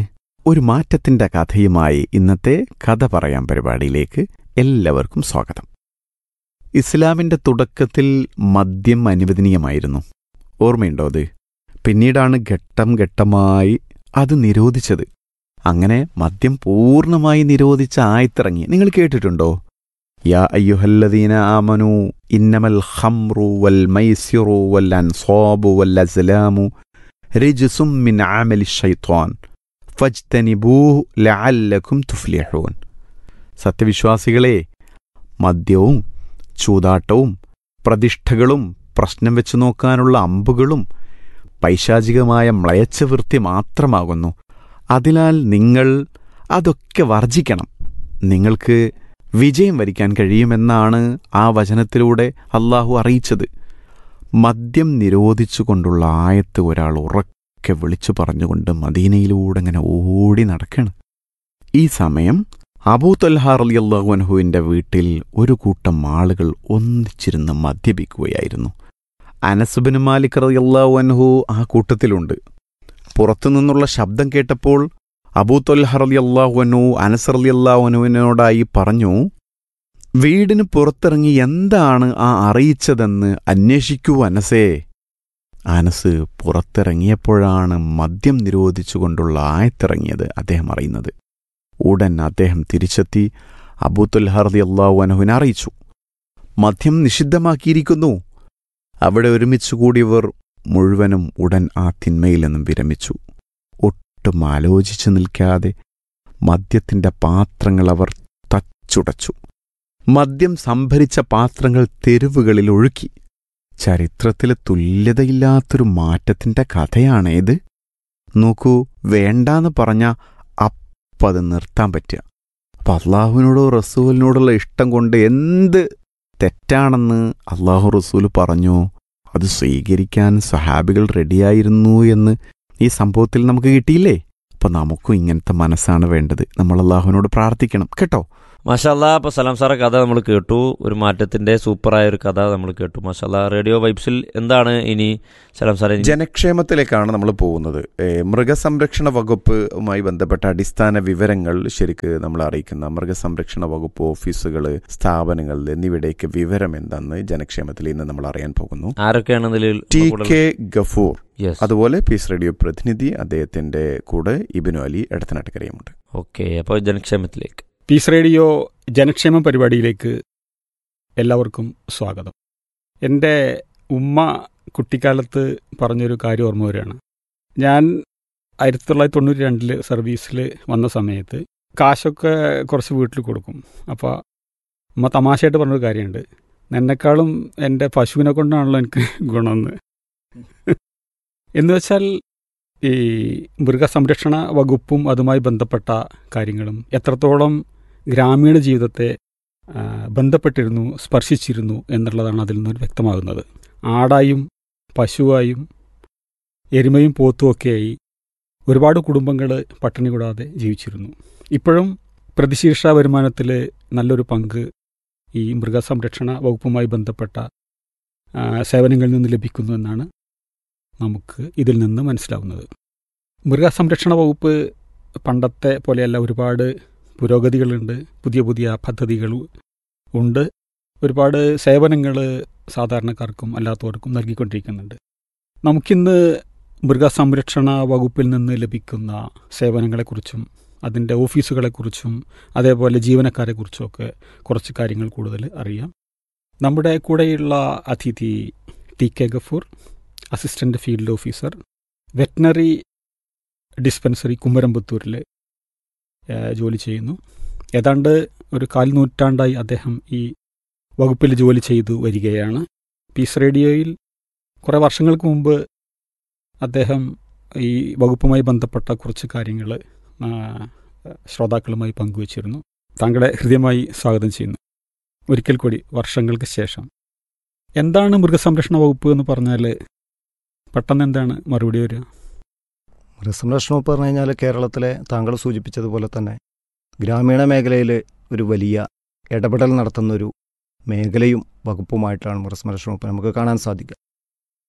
ഒരു മാറ്റത്തിൻ്റെ കഥയുമായി ഇന്നത്തെ കഥ പറയാൻ പരിപാടിയിലേക്ക് എല്ലാവർക്കും സ്വാഗതം. ഇസ്ലാമിൻ്റെ തുടക്കത്തിൽ മദ്യം അനുവദനീയമായിരുന്നു. ഓർമ്മയുണ്ടോ അത്? പിന്നീടാണ് ഘട്ടം ഘട്ടമായി അത് നിരോധിച്ചത്. അങ്ങനെ മദ്യം പൂർണ്ണമായി നിരോധിച്ച ആയത്തിറങ്ങി. നിങ്ങൾ കേട്ടിട്ടുണ്ടോ? യാ അയ്യുഹല്ലദീന ആമനു ഇന്നമൽ ഖംറു വൽ മൈസിറു വൽ അൻസാബു വൽ അസ്ലാമു റിജ്സും മിൻ അമലി ശൈത്വാൻ ഫജ്തനിബൂഹു ലഅല്ലക്കും തുഫ്ലിഹൂൻ. സത്യവിശ്വാസികളെ, മദ്യവും ചൂതാട്ടവും പ്രതിഷ്ഠകളും പ്രശ്നം വെച്ചു നോക്കാനുള്ള അമ്പുകളും പൈശാചികമായ മ്ലേച്ഛവൃത്തി മാത്രമാകുന്നു. അതിനാൽ നിങ്ങൾ അതൊക്കെ വർജിക്കണം. നിങ്ങൾക്ക് വിജയം വരിക്കാൻ കഴിയുമെന്നാണ് ആ വചനത്തിലൂടെ അള്ളാഹു അറിയിച്ചത്. മദ്യം നിരോധിച്ചുകൊണ്ടുള്ള ആയത്ത് ഒരാൾ ഉറക്കെ വിളിച്ചു പറഞ്ഞുകൊണ്ട് മദീനയിലൂടെ ഇങ്ങനെ ഓടി നടക്കണം. ഈ സമയം അബൂ ത്വൽഹ റളിയല്ലാഹു അൻഹുവിൻ്റെ വീട്ടിൽ ഒരു കൂട്ടം ആളുകൾ ഒന്നിച്ചിരുന്ന് മദ്യപിക്കുകയായിരുന്നു. അനസ് ബിൻ മാലിക് റളിയല്ലാഹു അൻഹു ആ കൂട്ടത്തിലുണ്ട്. പുറത്തുനിന്നുള്ള ശബ്ദം കേട്ടപ്പോൾ അബൂ ത്വൽഹ റളിയല്ലാഹു അൻഹു അനസ് റളിയല്ലാഹു അൻഹുവിനോടായി പറഞ്ഞു, വീടിന് പുറത്തിറങ്ങി എന്താണ് ആ അറിയിച്ചതെന്ന് അന്വേഷിക്കൂ അനസേ. അനസ് പുറത്തിറങ്ങിയപ്പോഴാണ് മദ്യം നിരോധിച്ചുകൊണ്ടുള്ള ആയത്തിറങ്ങിയത് അദ്ദേഹം അറിയുന്നത്. ഉടൻ അദ്ദേഹം തിരിച്ചെത്തി അബൂ ത്വൽഹ റളിയല്ലാഹു അൻഹുവിനെ അറിയിച്ചു, മദ്യം നിഷിദ്ധമാക്കിയിരിക്കുന്നു. അവിടെ ഒരുമിച്ചു കൂടിയവർ മുഴുവനും ഉടൻ ആ തിന്മയിൽ നിന്നും വിരമിച്ചു. ഒട്ടും ആലോചിച്ചു നിൽക്കാതെ മദ്യത്തിൻ്റെ പാത്രങ്ങൾ അവർ തച്ചുടച്ചു. മദ്യം സംഭരിച്ച പാത്രങ്ങൾ തെരുവുകളിൽ ഒഴുക്കി. ചരിത്രത്തിലെ തുല്യതയില്ലാത്തൊരു മാറ്റത്തിൻ്റെ കഥയാണേത്. നോക്കൂ, വേണ്ടാന്ന് പറഞ്ഞ അത് നിർത്താൻ പറ്റുക. അപ്പം അള്ളാഹുവിനോടോ റസൂലിനോടുള്ള ഇഷ്ടം കൊണ്ട് എന്ത് തെറ്റാണെന്ന് അള്ളാഹു റസൂൽ പറഞ്ഞു, അത് സ്വീകരിക്കാൻ സഹാബികൾ റെഡിയായിരുന്നു എന്ന് ഈ സംഭവത്തിൽ നമുക്ക് കിട്ടിയില്ലേ? അപ്പം നമുക്കും ഇങ്ങനത്തെ മനസ്സാണ് വേണ്ടത്. നമ്മൾ അള്ളാഹുവിനോട് പ്രാർത്ഥിക്കണം കേട്ടോ. മാഷാല്ലാ. അപ്പോൾ സലാം സാറെ കഥ നമ്മൾ കേട്ടു. ഒരു മാറ്റത്തിൻ്റെ സൂപ്പറായ ഒരു കഥ നമ്മൾ കേട്ടു. മാഷാല്ലാ. റേഡിയോ വൈബ്സിൽ എന്താണ് ഇനി സലാം സാറെ? ജനക്ഷേമത്തിലേക്കാണ് നമ്മൾ പോകുന്നത്. മൃഗസംരക്ഷണ വകുപ്പുമായി ബന്ധപ്പെട്ട അടിസ്ഥാന വിവരങ്ങൾ ശരിക്ക് നമ്മൾ അറിയിക്കുന്ന മൃഗസംരക്ഷണ വകുപ്പ് ഓഫീസുകൾ, സ്ഥാപനങ്ങൾ എന്നിവയുടെയൊക്കെ വിവരം എന്താണെന്ന് ജനക്ഷേമത്തിൽ ഇന്ന് നമ്മൾ അറിയാൻ പോകുന്നു. ആരൊക്കെയാണ്? ടി കെ ഗഫൂർ, അതുപോലെ പീസ് റേഡിയോ പ്രതിനിധി, അദ്ദേഹത്തിന്റെ കൂടെ ഇബ്നു അലി എടത്തനാട്ടുകരയുമുണ്ട്. ഓക്കെ, അപ്പോൾ ജനക്ഷേമത്തിലേക്ക്. പീസ് റേഡിയോ ജനക്ഷേമ പരിപാടിയിലേക്ക് എല്ലാവർക്കും സ്വാഗതം. എൻ്റെ ഉമ്മ കുട്ടിക്കാലത്ത് പറഞ്ഞൊരു കാര്യം ഓർമ്മ വരികയാണ്. ഞാൻ ആയിരത്തി തൊള്ളായിരത്തി തൊണ്ണൂറ്റി രണ്ടിൽ സർവീസിൽ വന്ന സമയത്ത് കാശൊക്കെ കുറച്ച് വീട്ടിൽ കൊടുക്കും. അപ്പോൾ ഉമ്മ തമാശയായിട്ട് പറഞ്ഞൊരു കാര്യമുണ്ട്, എന്നെക്കാളും എൻ്റെ പശുവിനെ കൊണ്ടാണല്ലോ എനിക്ക് ഗുണമെന്ന്. എന്ന് വെച്ചാൽ ഈ മൃഗസംരക്ഷണ വകുപ്പും അതുമായി ബന്ധപ്പെട്ട കാര്യങ്ങളും എത്രത്തോളം ഗ്രാമീണ ജീവിതത്തെ ബന്ധപ്പെട്ടിരുന്നു, സ്പർശിച്ചിരുന്നു എന്നുള്ളതാണ് അതിൽ നിന്ന് വ്യക്തമാകുന്നത്. ആടായും പശുവായും എരുമയും പോത്തുമൊക്കെയായി ഒരുപാട് കുടുംബങ്ങൾ പട്ടിണി കൂടാതെ ജീവിച്ചിരുന്നു. ഇപ്പോഴും പ്രതിശീർഷ വരുമാനത്തിൽ നല്ലൊരു പങ്ക് ഈ മൃഗസംരക്ഷണ വകുപ്പുമായി ബന്ധപ്പെട്ട സേവനങ്ങളിൽ നിന്ന് ലഭിക്കുന്നു എന്നാണ് നമുക്ക് ഇതിൽ നിന്ന് മനസ്സിലാവുന്നത്. മൃഗസംരക്ഷണ വകുപ്പ് പണ്ടത്തെ പോലെയല്ല, ഒരുപാട് പുരോഗതികളുണ്ട്, പുതിയ പുതിയ പദ്ധതികൾ ഉണ്ട്, ഒരുപാട് സേവനങ്ങൾ സാധാരണക്കാർക്കും അല്ലാത്തവർക്കും നൽകിക്കൊണ്ടിരിക്കുന്നുണ്ട്. നമുക്കിന്ന് മൃഗസംരക്ഷണ വകുപ്പിൽ നിന്ന് ലഭിക്കുന്ന സേവനങ്ങളെക്കുറിച്ചും അതിൻ്റെ ഓഫീസുകളെക്കുറിച്ചും അതേപോലെ ജീവനക്കാരെക്കുറിച്ചുമൊക്കെ കുറച്ച് കാര്യങ്ങൾ കൂടുതൽ അറിയാം. നമ്മുടെ കൂടെയുള്ള അതിഥി T K Gafoor, assistant field officer, veterinary dispensary കുമരമ്പത്തൂരിൽ ജോലി ചെയ്യുന്നു. ഏതാണ്ട് ഒരു കാൽ നൂറ്റാണ്ടായി അദ്ദേഹം ഈ വകുപ്പിൽ ജോലി ചെയ്തു വരികയാണ്. പീസ് റേഡിയോയിൽ കുറേ വർഷങ്ങൾക്ക് മുമ്പ് അദ്ദേഹം ഈ വകുപ്പുമായി ബന്ധപ്പെട്ട കുറച്ച് കാര്യങ്ങൾ ശ്രോതാക്കളുമായി പങ്കുവച്ചിരുന്നു. താങ്കളെ ഹൃദ്യമായി സ്വാഗതം ചെയ്യുന്നു. ഒരിക്കൽ കൂടി വർഷങ്ങൾക്ക് ശേഷം. എന്താണ് മൃഗസംരക്ഷണ വകുപ്പ് എന്ന് പറഞ്ഞാൽ പെട്ടെന്ന് എന്താണ് മറുപടി വരിക? മൃഗസംരക്ഷണം എന്ന് പറഞ്ഞു കഴിഞ്ഞാൽ കേരളത്തിലെ താങ്കൾ സൂചിപ്പിച്ചതുപോലെ തന്നെ ഗ്രാമീണ മേഖലയിൽ ഒരു വലിയ ഇടപെടൽ നടത്തുന്നൊരു മേഖലയും വകുപ്പുമായിട്ടാണ് മൃഗസംരക്ഷണ വകുപ്പ് നമുക്ക് കാണാൻ സാധിക്കുക.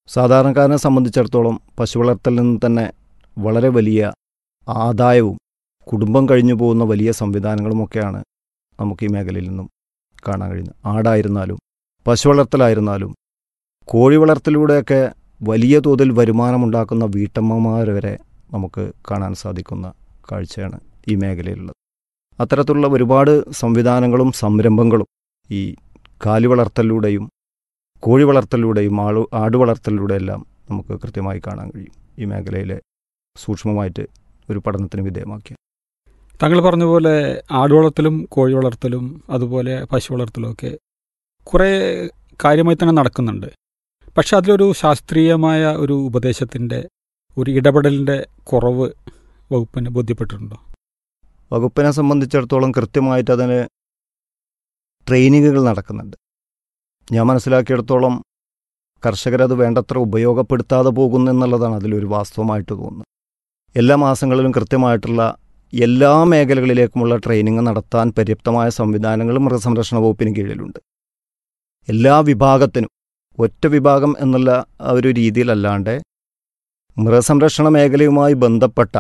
സാധാരണക്കാരനെ സംബന്ധിച്ചിടത്തോളം പശു വളർത്തലിൽ നിന്ന് തന്നെ വളരെ വലിയ ആദായവും കുടുംബം കഴിഞ്ഞു പോകുന്ന വലിയ സംവിധാനങ്ങളുമൊക്കെയാണ് നമുക്ക് ഈ മേഖലയിൽ നിന്നും കാണാൻ കഴിയുന്നത്. ആടായിരുന്നാലും പശു വളർത്തലായിരുന്നാലും കോഴി വളർത്തലിലൂടെയൊക്കെ വലിയ തോതിൽ വരുമാനമുണ്ടാക്കുന്ന വീട്ടമ്മമാർ വരെ നമുക്ക് കാണാൻ സാധിക്കുന്ന കാഴ്ചയാണ് ഈ മേഖലയിലുള്ളത്. അത്തരത്തിലുള്ള ഒരുപാട് സംവിധാനങ്ങളും സംരംഭങ്ങളും ഈ കാലി വളർത്തലിലൂടെയും കോഴി വളർത്തലിലൂടെയും ആളു ആട് വളർത്തലിലൂടെയെല്ലാം നമുക്ക് കൃത്യമായി കാണാൻ കഴിയും. ഈ മേഖലയിലെ സൂക്ഷ്മമായിട്ട് ഒരു പഠനത്തിന് വിധേയമാക്കിയ താങ്കൾ പറഞ്ഞ പോലെ ആട് വളർത്തലും കോഴി വളർത്തലും അതുപോലെ പശു വളർത്തലും ഒക്കെ കുറേ കാര്യമായി തന്നെ നടക്കുന്നുണ്ട്. പക്ഷെ അതിലൊരു ശാസ്ത്രീയമായ ഒരു ഉപദേശത്തിൻ്റെ ഒരു ഇടപെടലിൻ്റെ കുറവ് വകുപ്പിന് ബോധ്യപ്പെട്ടിട്ടുണ്ടോ? വകുപ്പിനെ സംബന്ധിച്ചിടത്തോളം കൃത്യമായിട്ട് അതിന് ട്രെയിനിങ്ങുകൾ നടക്കുന്നുണ്ട്. ഞാൻ മനസ്സിലാക്കിയിടത്തോളം കർഷകരത് വേണ്ടത്ര ഉപയോഗപ്പെടുത്താതെ പോകുന്നു എന്നുള്ളതാണ് അതിലൊരു വാസ്തവമായിട്ട് തോന്നുന്നത്. എല്ലാ മാസങ്ങളിലും കൃത്യമായിട്ടുള്ള എല്ലാ മേഖലകളിലേക്കുമുള്ള ട്രെയിനിങ് നടത്താൻ പര്യാപ്തമായ സംവിധാനങ്ങളും മൃഗസംരക്ഷണ വകുപ്പിന് കീഴിലുണ്ട്. എല്ലാ വിഭാഗത്തിനും ഒറ്റ വിഭാഗം എന്നുള്ള ഒരു രീതിയിലല്ലാണ്ട് മൃഗസംരക്ഷണ മേഖലയുമായി ബന്ധപ്പെട്ട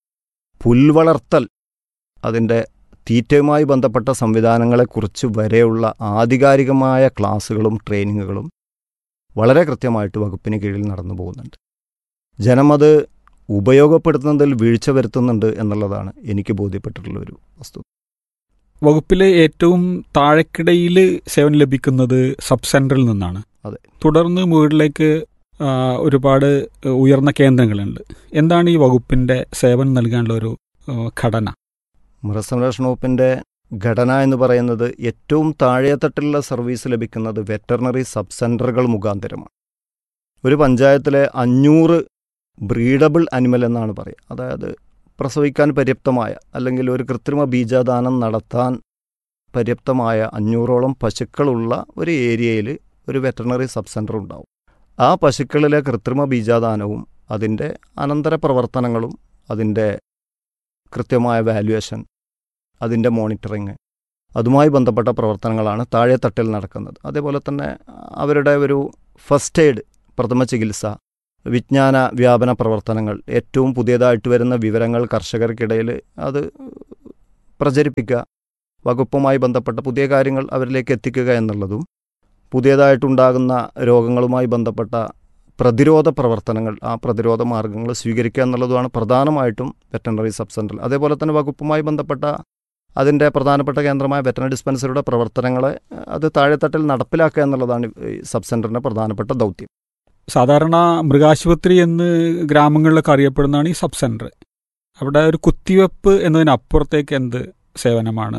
പുൽവളർത്തൽ അതിൻ്റെ തീറ്റയുമായി ബന്ധപ്പെട്ട സംവിധാനങ്ങളെക്കുറിച്ച് വരെയുള്ള ആധികാരികമായ ക്ലാസ്സുകളും ട്രെയിനിങ്ങുകളും വളരെ കൃത്യമായിട്ട് വകുപ്പിന് കീഴിൽ നടന്നു പോകുന്നുണ്ട്. ജനം അത് ഉപയോഗപ്പെടുത്തുന്നതിൽ വീഴ്ച വരുത്തുന്നുണ്ട് എന്നുള്ളതാണ് എനിക്ക് ബോധ്യപ്പെട്ടിട്ടുള്ള ഒരു വസ്തുത. വകുപ്പിലെ ഏറ്റവും താഴെക്കിടയിൽ സേവനം ലഭിക്കുന്നത് സബ് സെൻറ്ററിൽ നിന്നാണ്. അതെ. തുടർന്ന് മുകളിലേക്ക് ഒരുപാട് ഉയർന്ന കേന്ദ്രങ്ങളുണ്ട്. എന്താണ് ഈ വകുപ്പിൻ്റെ സേവനം നൽകാനുള്ള ഒരു ഘടന? മൃഗസംരക്ഷണ വകുപ്പിൻ്റെ ഘടന എന്ന് പറയുന്നത് ഏറ്റവും താഴെത്തട്ടിലുള്ള സർവീസ് ലഭിക്കുന്നത് വെറ്ററിനറി സബ് സെൻറ്ററുകൾ മുഖാന്തരമാണ്. ഒരു പഞ്ചായത്തിലെ അഞ്ഞൂറ് ബ്രീഡബിൾ അനിമൽ എന്നാണ് പറയുക. അതായത് പ്രസവിക്കാൻ പര്യാപ്തമായ അല്ലെങ്കിൽ ഒരു കൃത്രിമ ബീജാദാനം നടത്താൻ പര്യാപ്തമായ അഞ്ഞൂറോളം പശുക്കളുള്ള ഒരു ഏരിയയിൽ ഒരു വെറ്ററിനറി സബ് സെൻറ്റർ ഉണ്ടാവും. ആ പശുക്കളിലെ കൃത്രിമ ബീജാദാനവും അതിൻ്റെ അനന്തര പ്രവർത്തനങ്ങളും അതിൻ്റെ കൃത്യമായ വാല്യുവേഷൻ അതിൻ്റെ മോണിറ്ററിങ് അതുമായി ബന്ധപ്പെട്ട പ്രവർത്തനങ്ങളാണ് താഴെത്തട്ടിൽ നടക്കുന്നത്. അതേപോലെ തന്നെ അവരുടെ ഒരു ഫസ്റ്റ് എയ്ഡ് പ്രഥമ ചികിത്സ വിജ്ഞാന വ്യാപന പ്രവർത്തനങ്ങൾ ഏറ്റവും പുതിയതായിട്ട് വരുന്ന വിവരങ്ങൾ കർഷകർക്കിടയിൽ അത് പ്രചരിപ്പിക്കുക വകുപ്പുമായി ബന്ധപ്പെട്ട പുതിയ കാര്യങ്ങൾ അവരിലേക്ക് എത്തിക്കുക എന്നുള്ളതും പുതിയതായിട്ടുണ്ടാകുന്ന രോഗങ്ങളുമായി ബന്ധപ്പെട്ട പ്രതിരോധ പ്രവർത്തനങ്ങൾ ആ പ്രതിരോധ മാർഗങ്ങൾ സ്വീകരിക്കുക എന്നുള്ളതുമാണ് പ്രധാനമായിട്ടും വെറ്ററിനറി സബ് സെൻറ്ററിൽ. അതേപോലെ തന്നെ വകുപ്പുമായി ബന്ധപ്പെട്ട അതിൻ്റെ പ്രധാനപ്പെട്ട കേന്ദ്രമായ വെറ്ററിനറി ഡിസ്പെൻസറിയുടെ പ്രവർത്തനങ്ങളെ അത് താഴെത്തട്ടിൽ നടപ്പിലാക്കുക എന്നുള്ളതാണ് ഈ സബ് സെൻറ്ററിൻ്റെ പ്രധാനപ്പെട്ട ദൗത്യം. സാധാരണ മൃഗാശുപത്രി എന്ന് ഗ്രാമങ്ങളിലൊക്കെ അറിയപ്പെടുന്നതാണ് ഈ സബ് സെൻറ്റർ. അവിടെ ഒരു കുത്തിവെപ്പ് എന്നതിനപ്പുറത്തേക്ക് എന്ത് സേവനമാണ്?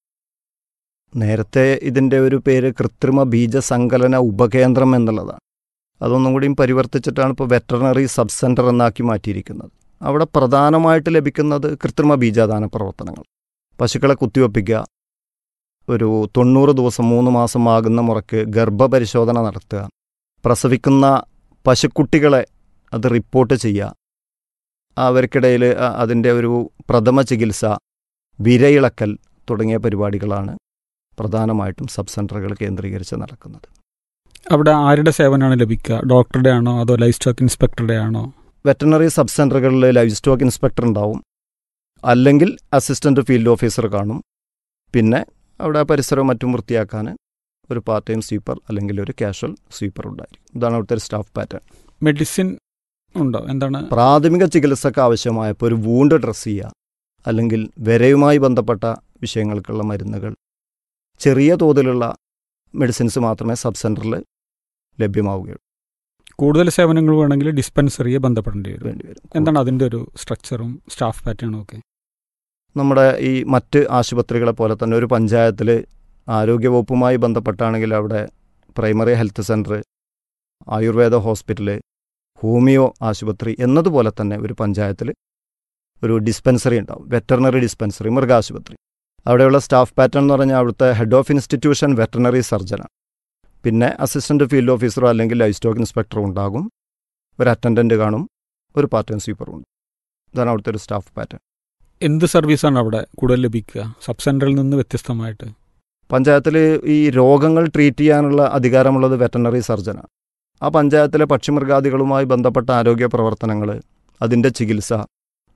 നേരത്തെ ഇതിൻ്റെ ഒരു പേര് കൃത്രിമ ബീജസങ്കലന ഉപകേന്ദ്രം എന്നുള്ളതാണ്. അതൊന്നും കൂടിയും പരിവർത്തിച്ചിട്ടാണ് ഇപ്പോൾ വെറ്ററിനറി സബ് സെൻറ്റർ എന്നാക്കി മാറ്റിയിരിക്കുന്നത്. അവിടെ പ്രധാനമായിട്ട് ലഭിക്കുന്നത് കൃത്രിമ ബീജാദാന പ്രവർത്തനങ്ങൾ. പശുക്കളെ കുത്തിവെപ്പിക്കുക, ഒരു തൊണ്ണൂറ് ദിവസം മൂന്ന് മാസം ആകുന്ന മുറയ്ക്ക് ഗർഭപരിശോധന നടത്തുക, പ്രസവിക്കുന്ന പശുക്കുട്ടികളെ അത് റിപ്പോർട്ട് ചെയ്യുക, അവർക്കിടയിൽ അതിൻ്റെ ഒരു പ്രഥമ ചികിത്സ, വിരയിളക്കൽ തുടങ്ങിയ പരിപാടികളാണ് പ്രധാനമായിട്ടും സബ് സെൻറ്ററുകൾ കേന്ദ്രീകരിച്ച് നടക്കുന്നത്. അവിടെ ആരുടെ സേവനമാണ് ലഭിക്കുക? ഡോക്ടറുടെ ആണോ അതോ ലൈഫ് സ്റ്റോക്ക് ഇൻസ്പെക്ടറുടെ ആണോ? Veterinary sub സെൻറ്ററുകളിൽ life stock inspector ഉണ്ടാവും, അല്ലെങ്കിൽ അസിസ്റ്റൻറ്റ് ഫീൽഡ് ഓഫീസർ കാണും. പിന്നെ അവിടെ പരിസരവും മറ്റും വൃത്തിയാക്കാൻ ഒരു പാർട്ട് ടൈം സ്വീപ്പർ അല്ലെങ്കിൽ ഒരു കാഷ്വൽ സ്വീപ്പർ ഉണ്ടായിരിക്കും. ഇതാണ് അവിടുത്തെ ഒരു സ്റ്റാഫ് പാറ്റേൺ. മെഡിസിൻ ഉണ്ടോ? എന്താണ്? പ്രാഥമിക ചികിത്സക്ക് ആവശ്യമായപ്പോൾ ഒരു വൂണ്ട് ഡ്രസ് ചെയ്യുക അല്ലെങ്കിൽ വിരയുമായി ബന്ധപ്പെട്ട വിഷയങ്ങൾക്കുള്ള മരുന്നുകൾ, ചെറിയ തോതിലുള്ള മെഡിസിൻസ് മാത്രമേ സബ് സെൻറ്ററിൽ ലഭ്യമാവുകയുള്ളൂ. കൂടുതൽ സേവനങ്ങൾ വേണമെങ്കിൽ ഡിസ്പെൻസറിയെ ബന്ധപ്പെടേണ്ടി വരും. വേണ്ടി വരും. എന്താണ് അതിൻ്റെ ഒരു സ്ട്രക്ചറും സ്റ്റാഫ് പാറ്റേണും ഒക്കെ? നമ്മുടെ ഈ മറ്റ് ആശുപത്രികളെ പോലെ തന്നെ ഒരു പഞ്ചായത്തിൽ ആരോഗ്യവകുപ്പുമായി ബന്ധപ്പെട്ടാണെങ്കിൽ അവിടെ primary health centre, Ayurveda hospital, homeo ആശുപത്രി എന്നതുപോലെ തന്നെ ഒരു പഞ്ചായത്തിൽ ഒരു ഡിസ്പെൻസറി ഉണ്ടാവും, വെറ്ററിനറി ഡിസ്പെൻസറി, മൃഗാശുപത്രി. അവിടെയുള്ള സ്റ്റാഫ് പാറ്റേൺ എന്ന് പറഞ്ഞാൽ അവിടുത്തെ ഹെഡ് ഓഫ് ഇൻസ്റ്റിറ്റ്യൂഷൻ വെറ്ററിനറി സർജനാണ്. പിന്നെ അസിസ്റ്റൻറ്റ് ഫീൽഡ് ഓഫീസറോ അല്ലെങ്കിൽ ലൈഫ് സ്റ്റോക്ക് ഇൻസ്പെക്ടറോ ഉണ്ടാകും, ഒരു അറ്റൻഡൻറ്റ് കാണും, ഒരു പാർട്ട് ടൈം സ്വീപ്പറും ഉണ്ട്. ഇതാണ് അവിടുത്തെ ഒരു സ്റ്റാഫ് പാറ്റേൺ. എന്ത് സർവീസാണ് അവിടെ കൂടുതൽ ലഭിക്കുക സബ് സെൻറ്ററിൽ നിന്ന് വ്യത്യസ്തമായിട്ട്? പഞ്ചായത്തിൽ ഈ രോഗങ്ങൾ ട്രീറ്റ് ചെയ്യാനുള്ള അധികാരമുള്ളത് വെറ്ററിനറി സർജനാണ്. ആ പഞ്ചായത്തിലെ പക്ഷിമൃഗാദികളുമായി ബന്ധപ്പെട്ട ആരോഗ്യ പ്രവർത്തനങ്ങൾ, അതിൻ്റെ ചികിത്സ,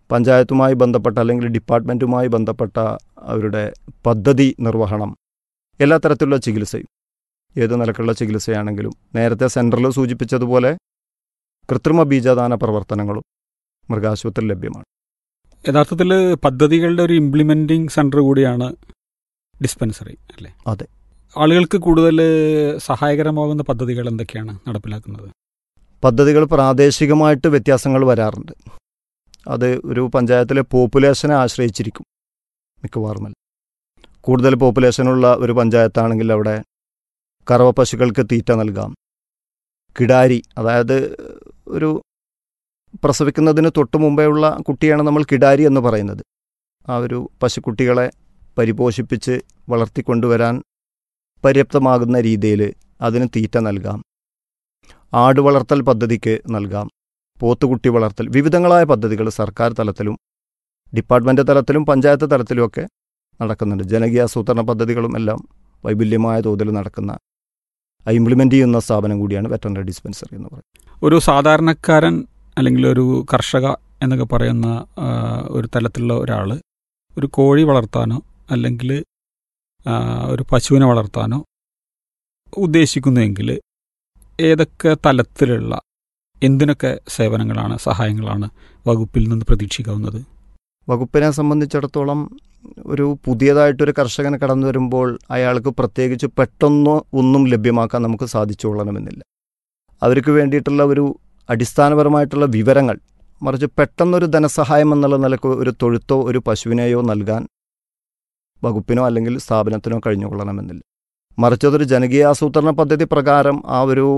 പഞ്ചായത്തുമായി ബന്ധപ്പെട്ട അല്ലെങ്കിൽ ഡിപ്പാർട്ട്മെൻറ്റുമായി ബന്ധപ്പെട്ട അവരുടെ പദ്ധതി നിർവഹണം, എല്ലാ തരത്തിലുള്ള ചികിത്സയും, ഏത് നിലക്കുള്ള ചികിത്സയാണെങ്കിലും നേരത്തെ സെൻറ്ററിൽ സൂചിപ്പിച്ചതുപോലെ കൃത്രിമ ബീജദാന പ്രവർത്തനങ്ങളും മൃഗാശുപത്രിയിൽ ലഭ്യമാണ്. യഥാർത്ഥത്തിൽ പദ്ധതികളുടെ ഒരു ഇംപ്ലിമെൻറ്റിംഗ് സെൻറ്റർ കൂടിയാണ് ഡിസ്പെൻസറി അല്ലേ? അതെ. ആളുകൾക്ക് കൂടുതൽ സഹായകരമാകുന്ന പദ്ധതികൾ എന്തൊക്കെയാണ് നടപ്പിലാക്കുന്നത്? പദ്ധതികൾ പ്രാദേശികമായിട്ട് വ്യത്യാസങ്ങൾ വരാറുണ്ട്. അത് ഒരു പഞ്ചായത്തിലെ പോപ്പുലേഷനെ ആശ്രയിച്ചിരിക്കും മിക്കവാറും. കൂടുതൽ പോപ്പുലേഷനുള്ള ഒരു പഞ്ചായത്താണെങ്കിൽ അവിടെ കറവ പശുക്കൾക്ക് തീറ്റ നൽകാം. കിടാരി, അതായത് ഒരു പ്രസവിക്കുന്നതിന് തൊട്ട് മുമ്പേ ഉള്ള കുട്ടിയാണ് നമ്മൾ കിടാരി എന്ന് പറയുന്നത്. ആ ഒരു പശുക്കുട്ടികളെ പരിപോഷിപ്പിച്ച് വളർത്തിക്കൊണ്ടുവരാൻ പര്യാപ്തമാകുന്ന രീതിയിൽ അതിന് തീറ്റ നൽകാം. ആട് വളർത്തൽ പദ്ധതിക്ക് നൽകാം. പോത്തുകുട്ടി വളർത്തൽ, വിവിധങ്ങളായ പദ്ധതികൾ സർക്കാർ തലത്തിലും ഡിപ്പാർട്ട്മെൻറ്റ് തലത്തിലും പഞ്ചായത്ത് തലത്തിലുമൊക്കെ നടക്കുന്നുണ്ട്. ജനകീയ ആസൂത്രണ പദ്ധതികളും എല്ലാം വൈപുല്യമായ തോതിൽ നടക്കുന്ന ഇംപ്ലിമെൻ്റ് ചെയ്യുന്ന സ്ഥാപനം കൂടിയാണ് വെറ്ററിനറി ഡിസ്പെൻസറി എന്ന് പറയുന്നത്. ഒരു സാധാരണക്കാരൻ അല്ലെങ്കിൽ ഒരു കർഷക എന്നൊക്കെ പറയുന്ന ഒരു തലത്തിലുള്ള ഒരാൾ ഒരു കോഴി വളർത്താനോ അല്ലെങ്കിൽ ഒരു പശുവിനെ വളർത്താനോ ഉദ്ദേശിക്കുന്നുവെങ്കിൽ ഏതൊക്കെ തലത്തിലുള്ള എന്തിനൊക്കെ സേവനങ്ങളാണ്, സഹായങ്ങളാണ് വകുപ്പിൽ നിന്ന് പ്രതീക്ഷിക്കാവുന്നത്? വകുപ്പിനെ സംബന്ധിച്ചിടത്തോളം ഒരു പുതിയതായിട്ടൊരു കർഷകൻ കടന്നു വരുമ്പോൾ അയാൾക്ക് പ്രത്യേകിച്ച് പെട്ടെന്ന് ഒന്നും ലഭ്യമാക്കാൻ നമുക്ക് സാധിച്ചുകൊള്ളണമെന്നില്ല. അവർക്ക് വേണ്ടിയിട്ടുള്ള ഒരു അടിസ്ഥാനപരമായിട്ടുള്ള വിവരങ്ങൾ, മറിച്ച് പെട്ടെന്നൊരു ധനസഹായം എന്നുള്ള നിലക്ക് ഒരു തൊഴുത്തോ ഒരു പശുവിനെയോ നൽകാൻ വകുപ്പിനോ അല്ലെങ്കിൽ സ്ഥാപനത്തിനോ കഴിഞ്ഞുകൊള്ളണമെന്നില്ല. മറിച്ച് അതൊരു ജനകീയ ആസൂത്രണ പദ്ധതി പ്രകാരം ആ ഒരു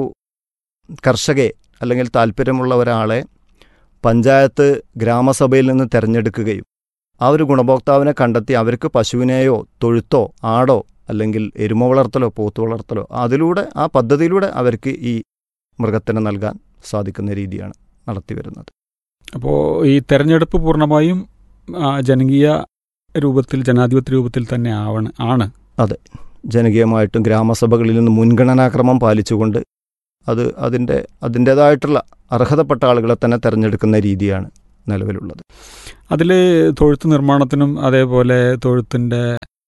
കർഷകയെ അല്ലെങ്കിൽ താല്പര്യമുള്ള ഒരാളെ പഞ്ചായത്ത് ഗ്രാമസഭയിൽ നിന്ന് തിരഞ്ഞെടുക്കുകയും ആ ഒരു ഗുണഭോക്താവിനെ കണ്ടെത്തി അവർക്ക് പശുവിനെയോ തൊഴുത്തോ ആടോ അല്ലെങ്കിൽ എരുമ വളർത്തലോ പോത്തു വളർത്തലോ അതിലൂടെ ആ പദ്ധതിയിലൂടെ അവർക്ക് ഈ മൃഗത്തിന് നൽകാൻ സാധിക്കുന്ന രീതിയാണ് നടത്തിവരുന്നത്. അപ്പോൾ ഈ തെരഞ്ഞെടുപ്പ് പൂർണ്ണമായും ജനകീയ രൂപത്തിൽ, ജനാധിപത്യ രൂപത്തിൽ തന്നെ ആവണം ആണ്? അതെ, ജനകീയമായിട്ടും ഗ്രാമസഭകളിൽ നിന്ന് മുൻഗണനാക്രമം പാലിച്ചുകൊണ്ട് അത് അതിൻ്റെ അതിൻ്റേതായിട്ടുള്ള അർഹതപ്പെട്ട ആളുകളെ തന്നെ തിരഞ്ഞെടുക്കുന്ന രീതിയാണ് നിലവിലുള്ളത്. അതിൽ തൊഴുത്ത് നിർമ്മാണത്തിനും അതേപോലെ തൊഴുത്തിൻ്റെ